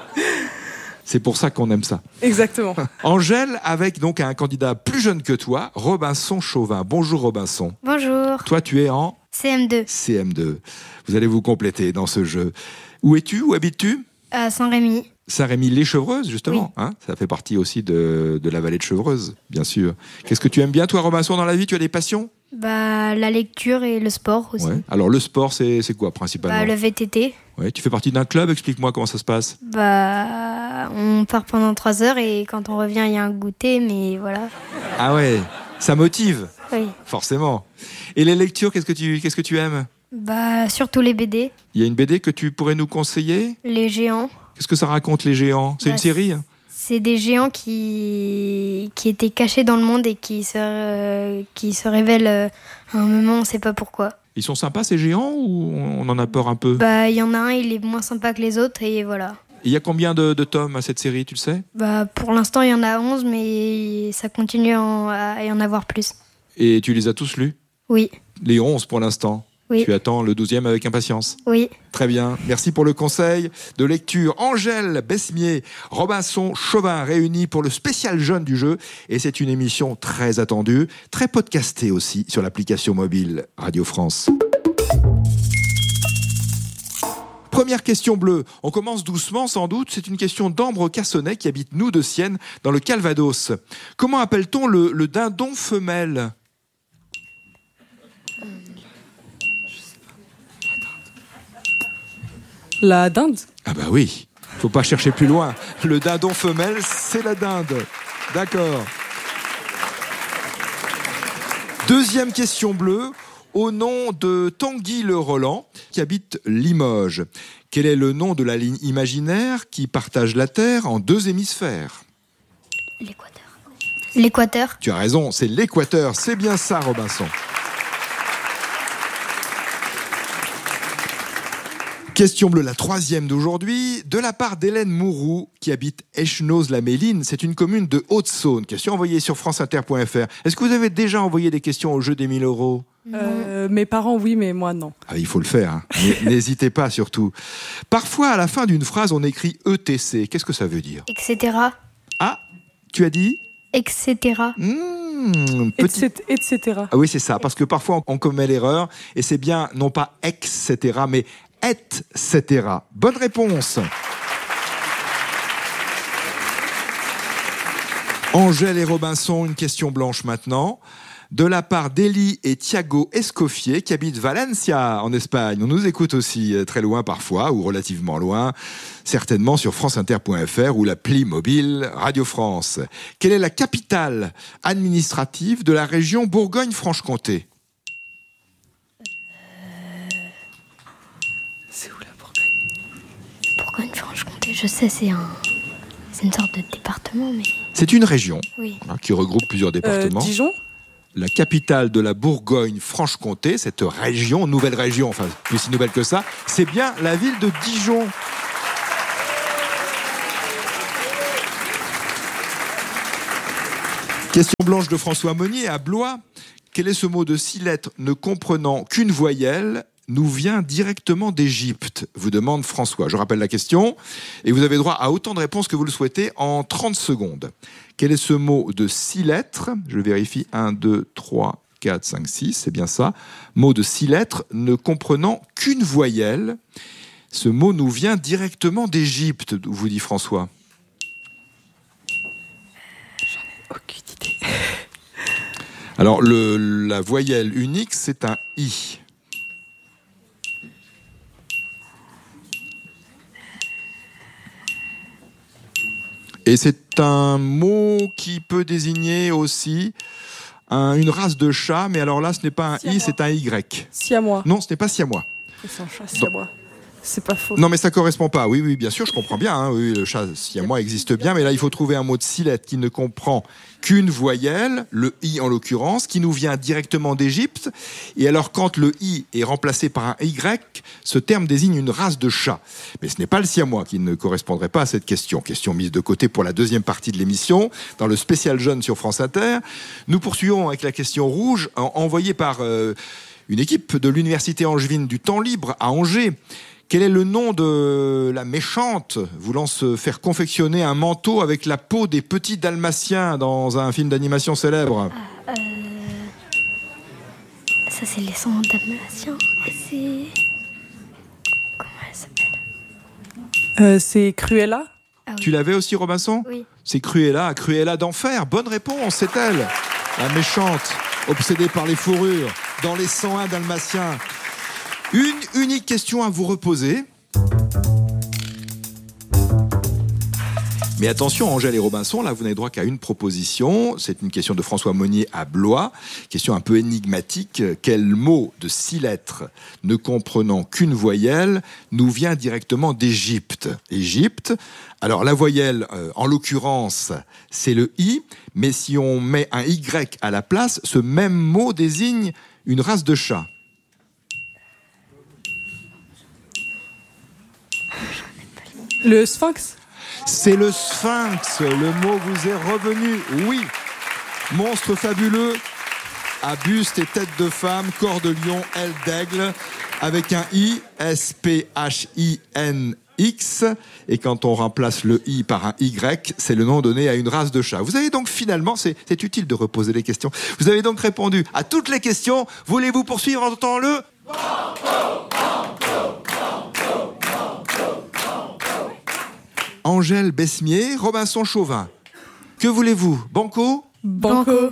C'est pour ça qu'on aime ça. Exactement. Angèle, avec donc un candidat plus jeune que toi, Robinson Chauvin. Bonjour Robinson. Bonjour. Toi, tu es en C M deux. C M deux. Vous allez vous compléter dans ce jeu. Où es-tu ? Où habites-tu ? À Saint-Rémy. Saint-Rémy-les-Chevreuse, justement. Oui. Hein, ça fait partie aussi de, de la vallée de Chevreuse, bien sûr. Qu'est-ce que tu aimes bien, toi, Robinson, dans la vie ? Tu as des passions ? Bah, la lecture et le sport aussi. Ouais. Alors, le sport, c'est, c'est quoi, principalement ? Bah, le V T T. Ouais. Tu fais partie d'un club ? Explique-moi comment ça se passe. Bah, on part pendant trois heures et quand on revient, il y a un goûter, mais voilà. Ah ouais, ça motive ? Oui. Forcément. Et les lectures, qu'est-ce que tu, qu'est-ce que tu aimes ? Bah, surtout les B D. Il y a une B D que tu pourrais nous conseiller ? Les géants. Qu'est-ce que ça raconte, les géants ? C'est bah, une série ? C'est des géants qui... qui étaient cachés dans le monde et qui se, euh, qui se révèlent euh, à un moment, on ne sait pas pourquoi. Ils sont sympas, ces géants, ou on en a peur un peu ? Bah, il y en a un, il est moins sympa que les autres, et voilà. Il y a combien de, de tomes à cette série, tu le sais ? Bah, pour l'instant, il y en a onze, mais ça continue en, à y en avoir plus. Et tu les as tous lus ? Oui. Les onze pour l'instant ? Oui. Tu attends le douzième avec impatience ? Oui. Très bien. Merci pour le conseil de lecture. Angèle Besmier, Robinson Chauvin réunis pour le spécial jeune du jeu. Et c'est une émission très attendue, très podcastée aussi sur l'application mobile Radio France. Première question bleue. On commence doucement sans doute. C'est une question d'Ambre Cassonnet qui habite nous de Sienne dans le Calvados. Comment appelle-t-on le, le dindon femelle ? La dinde. Ah bah oui, faut pas chercher plus loin. Le dindon femelle, c'est la dinde. D'accord. Deuxième question bleue. Au nom de Tanguy Le Roland, qui habite Limoges, quel est le nom de la ligne imaginaire qui partage la Terre en deux hémisphères? L'équateur. L'équateur. Tu as raison, c'est l'équateur. C'est bien ça, Robinson. Question bleue, la troisième d'aujourd'hui, de la part d'Hélène Mourou, qui habite Echenoz-la-Méline. C'est une commune de Haute-Saône. Question envoyée sur franceinter point f r. Est-ce que vous avez déjà envoyé des questions au jeu des mille euros? Euh, mes parents, oui, mais moi, non. Ah, il faut le faire. Hein. N'hésitez pas, surtout. Parfois, à la fin d'une phrase, on écrit E T C. Qu'est-ce que ça veut dire? Etc. Ah, tu as dit? Etc. Mmh, petit... Etc. Ah oui, c'est ça. Parce que parfois, on commet l'erreur. Et c'est bien, non pas et cetera, mais et cetera. Bonne réponse. Angèle et Robinson, une question blanche maintenant. De la part d'Elie et Thiago Escoffier, qui habitent Valencia, en Espagne. On nous écoute aussi très loin parfois, ou relativement loin, certainement sur franceinter point f r ou l'appli mobile Radio France. Quelle est la capitale administrative de la région Bourgogne-Franche-Comté? C'est où la Bourgogne? Bourgogne-Franche-Comté, je sais, c'est un... c'est une sorte de département, mais... C'est une région oui. hein, qui regroupe plusieurs départements. Euh, Dijon? La capitale de la Bourgogne-Franche-Comté, cette région, nouvelle région, enfin plus si nouvelle que ça, c'est bien la ville de Dijon. Question blanche de François Monnier à Blois. Quel est ce mot de six lettres ne comprenant qu'une voyelle, nous vient directement d'Égypte, vous demande François. Je rappelle la question et vous avez droit à autant de réponses que vous le souhaitez en trente secondes. Quel est ce mot de six lettres? Je vérifie. un, deux, trois, quatre, cinq, six, c'est bien ça. Mot de six lettres ne comprenant qu'une voyelle. Ce mot nous vient directement d'Égypte, vous dit François. J'en ai aucune idée. Alors, le, la voyelle unique, c'est un I. Et c'est un mot qui peut désigner aussi un, une race de chat, mais alors là, ce n'est pas un I, c'est un Y. Siamois. Non, ce n'est pas siamois. C'est un chat siamois. C'est pas faux. Non, mais ça correspond pas. Oui, oui, bien sûr, je comprends bien. Hein. Oui, le chat siamois existe bien, mais là, il faut trouver un mot de six lettres qui ne comprend qu'une voyelle, le I en l'occurrence, qui nous vient directement d'Égypte. Et alors, quand le I est remplacé par un Y, ce terme désigne une race de chat. Mais ce n'est pas le siamois qui ne correspondrait pas à cette question. Question mise de côté pour la deuxième partie de l'émission, dans le spécial jeune sur France Inter. Nous poursuivons avec la question rouge, envoyée par euh, une équipe de l'Université angevine du temps libre à Angers. Quel est le nom de la méchante voulant se faire confectionner un manteau avec la peau des petits dalmatiens dans un film d'animation célèbre? euh, Ça, c'est les cent dalmatiens. C'est... Comment elle s'appelle? euh, C'est Cruella. Ah, oui. Tu l'avais aussi, Robinson? Oui. C'est Cruella, Cruella d'enfer. Bonne réponse, c'est elle. La méchante, obsédée par les fourrures, dans les cent un dalmatiens. Une unique question à vous reposer. Mais attention, Angèle et Robinson, là, vous n'avez droit qu'à une proposition. C'est une question de François Monnier à Blois. Question un peu énigmatique. Quel mot de six lettres, ne comprenant qu'une voyelle, nous vient directement d'Égypte? Égypte. Alors, la voyelle, euh, en l'occurrence, c'est le I. Mais si on met un Y à la place, ce même mot désigne une race de chat. Le sphinx. C'est le sphinx, le mot vous est revenu, oui. Monstre fabuleux, à buste et tête de femme, corps de lion, aile d'aigle, avec un I, S P H I N X, et quand on remplace le I par un Y, c'est le nom donné à une race de chat. Vous avez donc finalement, c'est, c'est utile de reposer les questions, vous avez donc répondu à toutes les questions. Voulez-vous poursuivre en entendant le... Angèle Besmier, Robinson Chauvin. Que voulez-vous? Banco? Banco.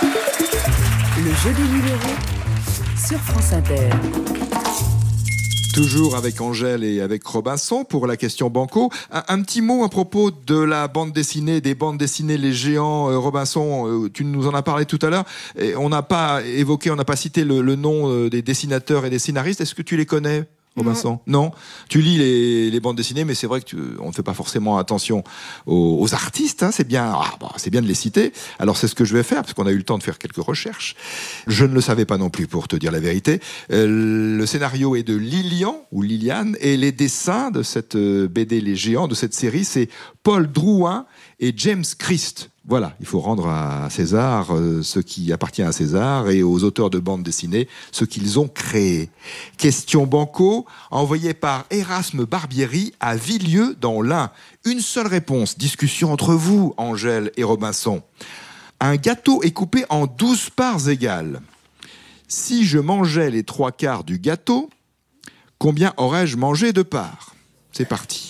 Le jeu des numéros sur France Inter. Toujours avec Angèle et avec Robinson pour la question banco. Un, un petit mot à propos de la bande dessinée, des bandes dessinées Les Géants. Euh, Robinson, euh, tu nous en as parlé tout à l'heure. Et on n'a pas évoqué, on n'a pas cité le, le nom euh, des dessinateurs et des scénaristes. Est-ce que tu les connais, Robinson? Non. non. Tu lis les, les bandes dessinées, mais c'est vrai que tu, on ne fait pas forcément attention aux, aux artistes. Hein, c'est bien, ah, bah, c'est bien de les citer. Alors c'est ce que je vais faire parce qu'on a eu le temps de faire quelques recherches. Je ne le savais pas non plus, pour te dire la vérité. Euh, le scénario est de Lilian ou Liliane et les dessins de cette B D Les Géants, de cette série, c'est Paul Drouin et James Christ. Voilà, il faut rendre à César euh, ce qui appartient à César et aux auteurs de bandes dessinées ce qu'ils ont créé. Question banco, envoyée par Erasme Barbieri à Villieu dans l'Ain. Une seule réponse, discussion entre vous, Angèle et Robinson. Un gâteau est coupé en douze parts égales. Si je mangeais les trois quarts du gâteau, combien aurais-je mangé de parts? C'est parti.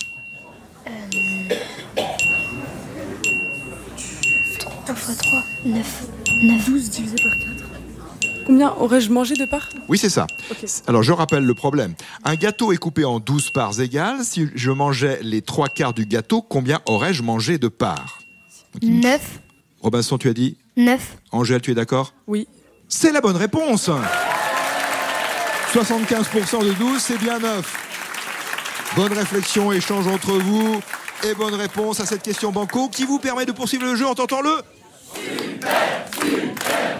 un fois trois, neuf. neuf. douze divisé par quatre. Combien aurais-je mangé de parts? Oui, c'est ça. Okay. Alors, je rappelle le problème. Un gâteau est coupé en douze parts égales. Si je mangeais les trois quarts du gâteau, combien aurais-je mangé de parts? neuf. Robinson, tu as dit neuf. Angèle, tu es d'accord? Oui. C'est la bonne réponse. soixante-quinze pour cent de douze, c'est bien neuf. Bonne réflexion, échange entre vous. Et bonne réponse à cette question banco qui vous permet de poursuivre le jeu en tentant le... Super, super,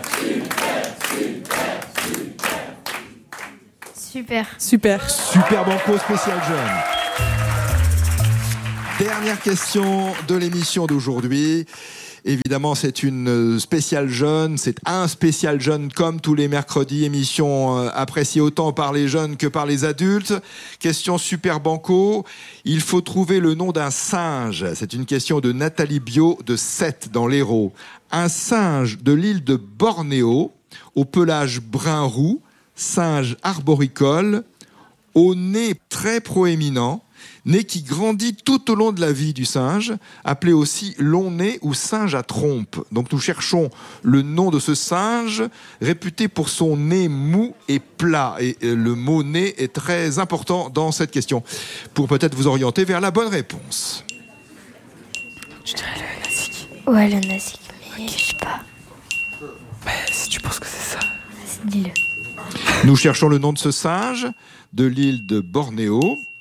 super, super. Super. Super banco spécial jeune. Dernière question de l'émission d'aujourd'hui. Évidemment, c'est une spéciale jeune, c'est un spécial jeune comme tous les mercredis, émission appréciée autant par les jeunes que par les adultes. Question super banco, il faut trouver le nom d'un singe. C'est une question de Nathalie Bio de Sète dans l'Hérault. Un singe de l'île de Bornéo, au pelage brun-roux, singe arboricole, au nez très proéminent, nez qui grandit tout au long de la vie du singe, appelé aussi long nez ou singe à trompe. Donc nous cherchons le nom de ce singe, réputé pour son nez mou et plat. Et le mot nez est très important dans cette question, pour peut-être vous orienter vers la bonne réponse. Je dirais le nasique. Ouais, le nasique, mais okay. Je sais pas. Mais si tu penses que c'est ça, dis-le. Nous cherchons le nom de ce singe de l'île de Bornéo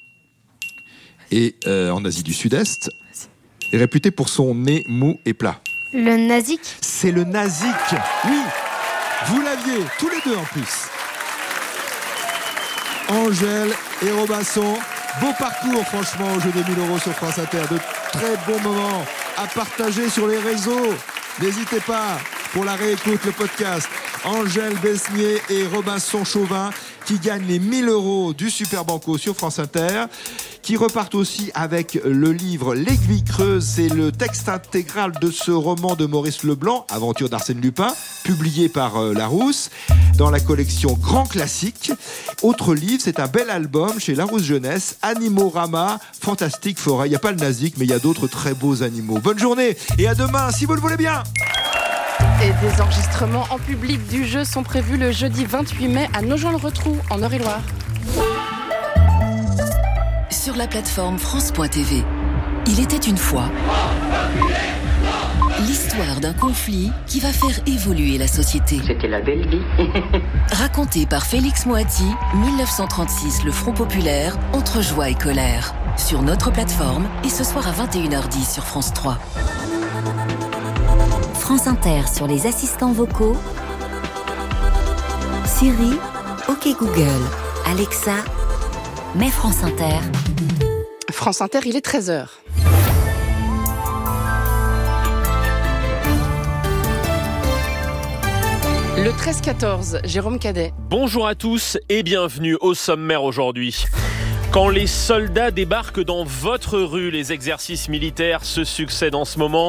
et euh, en Asie du Sud-Est, est réputé pour son nez mou et plat. Le nasique? C'est le nasique, oui. Vous l'aviez, tous les deux en plus. Angèle et Robinson, beau parcours franchement au jeu des mille euros sur France Inter. De très bons moments à partager sur les réseaux. N'hésitez pas pour la réécoute, le podcast. Angèle Besnier et Robinson Chauvin qui gagnent les mille euros du Super Banco sur France Inter, qui repartent aussi avec le livre L'Aiguille Creuse. C'est le texte intégral de ce roman de Maurice Leblanc, Aventure d'Arsène Lupin, publié par euh, Larousse, dans la collection Grand Classique. Autre livre, c'est un bel album chez Larousse Jeunesse, Animorama, Fantastique Forêt. Il n'y a pas le nasique, mais il y a d'autres très beaux animaux. Bonne journée et à demain, si vous le voulez bien. Et des enregistrements en public du jeu sont prévus le jeudi vingt-huit mai à Nogent-le-Rotrou, en Eure-et-Loire. Sur la plateforme France point T V, il était une fois l'histoire d'un conflit qui va faire évoluer la société. C'était la belle vie. Raconté par Félix Moati, mille neuf cent trente-six, le Front populaire, entre joie et colère. Sur notre plateforme et ce soir à vingt et une heures dix sur France trois. France Inter sur les assistants vocaux. Siri, OK Google, Alexa, mets France Inter. France Inter, il est treize heures. Le treize quatorze, Jérôme Cadet. Bonjour à tous et bienvenue au sommaire aujourd'hui. Quand les soldats débarquent dans votre rue, les exercices militaires se succèdent en ce moment.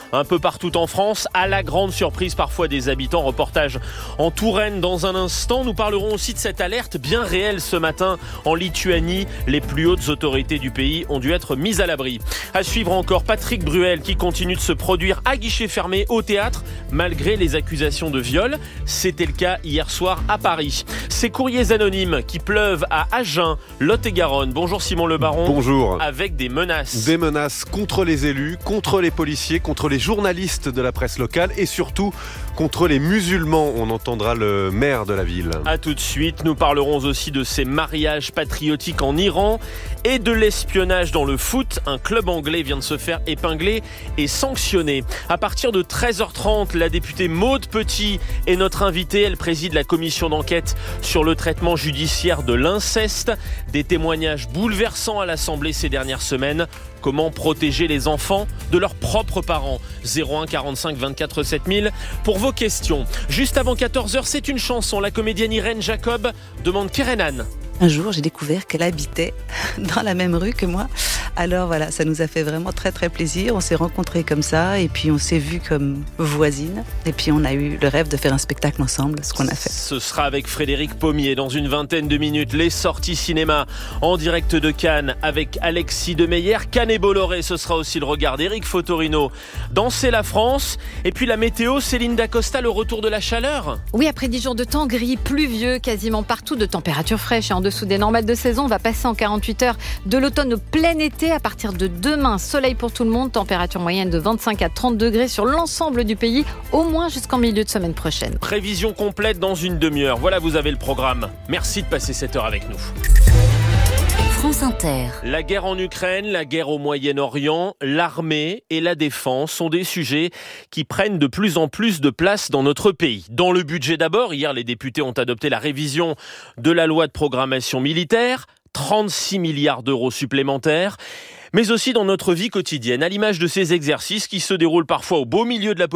un peu partout en France, à la grande surprise parfois des habitants. Reportage en Touraine dans un instant. Nous parlerons aussi de cette alerte bien réelle ce matin en Lituanie. Les plus hautes autorités du pays ont dû être mises à l'abri. À suivre encore Patrick Bruel qui continue de se produire à guichet fermé au théâtre malgré les accusations de viol. C'était le cas hier soir à Paris. Ces courriers anonymes qui pleuvent à Agen, Lot-et-Garonne. Bonjour Simon Le Baron. Bonjour. Avec des menaces. Des menaces contre les élus, contre les policiers, contre les journalistes de la presse locale et surtout contre les musulmans. On entendra le maire de la ville. A tout de suite, nous parlerons aussi de ces mariages patriotiques en Iran et de l'espionnage dans le foot. Un club anglais vient de se faire épingler et sanctionner. À partir de treize heures trente, la députée Maude Petit est notre invitée. Elle préside la commission d'enquête sur le traitement judiciaire de l'inceste. Des témoignages bouleversants à l'Assemblée ces dernières semaines. Comment protéger les enfants de leurs propres parents? zéro un quarante-cinq vingt-quatre sept mille pour vos questions. Juste avant quatorze heures, c'est une chanson. La comédienne Irène Jacob demande Kerenan. Un jour, j'ai découvert qu'elle habitait dans la même rue que moi. Alors voilà, ça nous a fait vraiment très très plaisir. On s'est rencontrés comme ça et puis on s'est vus comme voisines. Et puis on a eu le rêve de faire un spectacle ensemble, ce qu'on a fait. Ce sera avec Frédéric Pommier dans une vingtaine de minutes. Les sorties cinéma en direct de Cannes avec Alexis Demeyer. Cannes et Bolloré, ce sera aussi le regard d'Éric Fotorino. Danser la France. Et puis la météo, Céline Dacosta, le retour de la chaleur. Oui, après dix jours de temps gris, pluvieux, quasiment partout, de températures fraîches et en dessous des normales de saison, on va passer en quarante-huit heures de l'automne au plein été. À partir de demain, soleil pour tout le monde, température moyenne de vingt-cinq à trente degrés sur l'ensemble du pays, au moins jusqu'en milieu de semaine prochaine. Prévision complète dans une demi-heure. Voilà, vous avez le programme. Merci de passer cette heure avec nous. France Inter. La guerre en Ukraine, la guerre au Moyen-Orient, l'armée et la défense sont des sujets qui prennent de plus en plus de place dans notre pays. Dans le budget d'abord, hier les députés ont adopté la révision de la loi de programmation militaire, trente-six milliards d'euros supplémentaires, mais aussi dans notre vie quotidienne, à l'image de ces exercices qui se déroulent parfois au beau milieu de la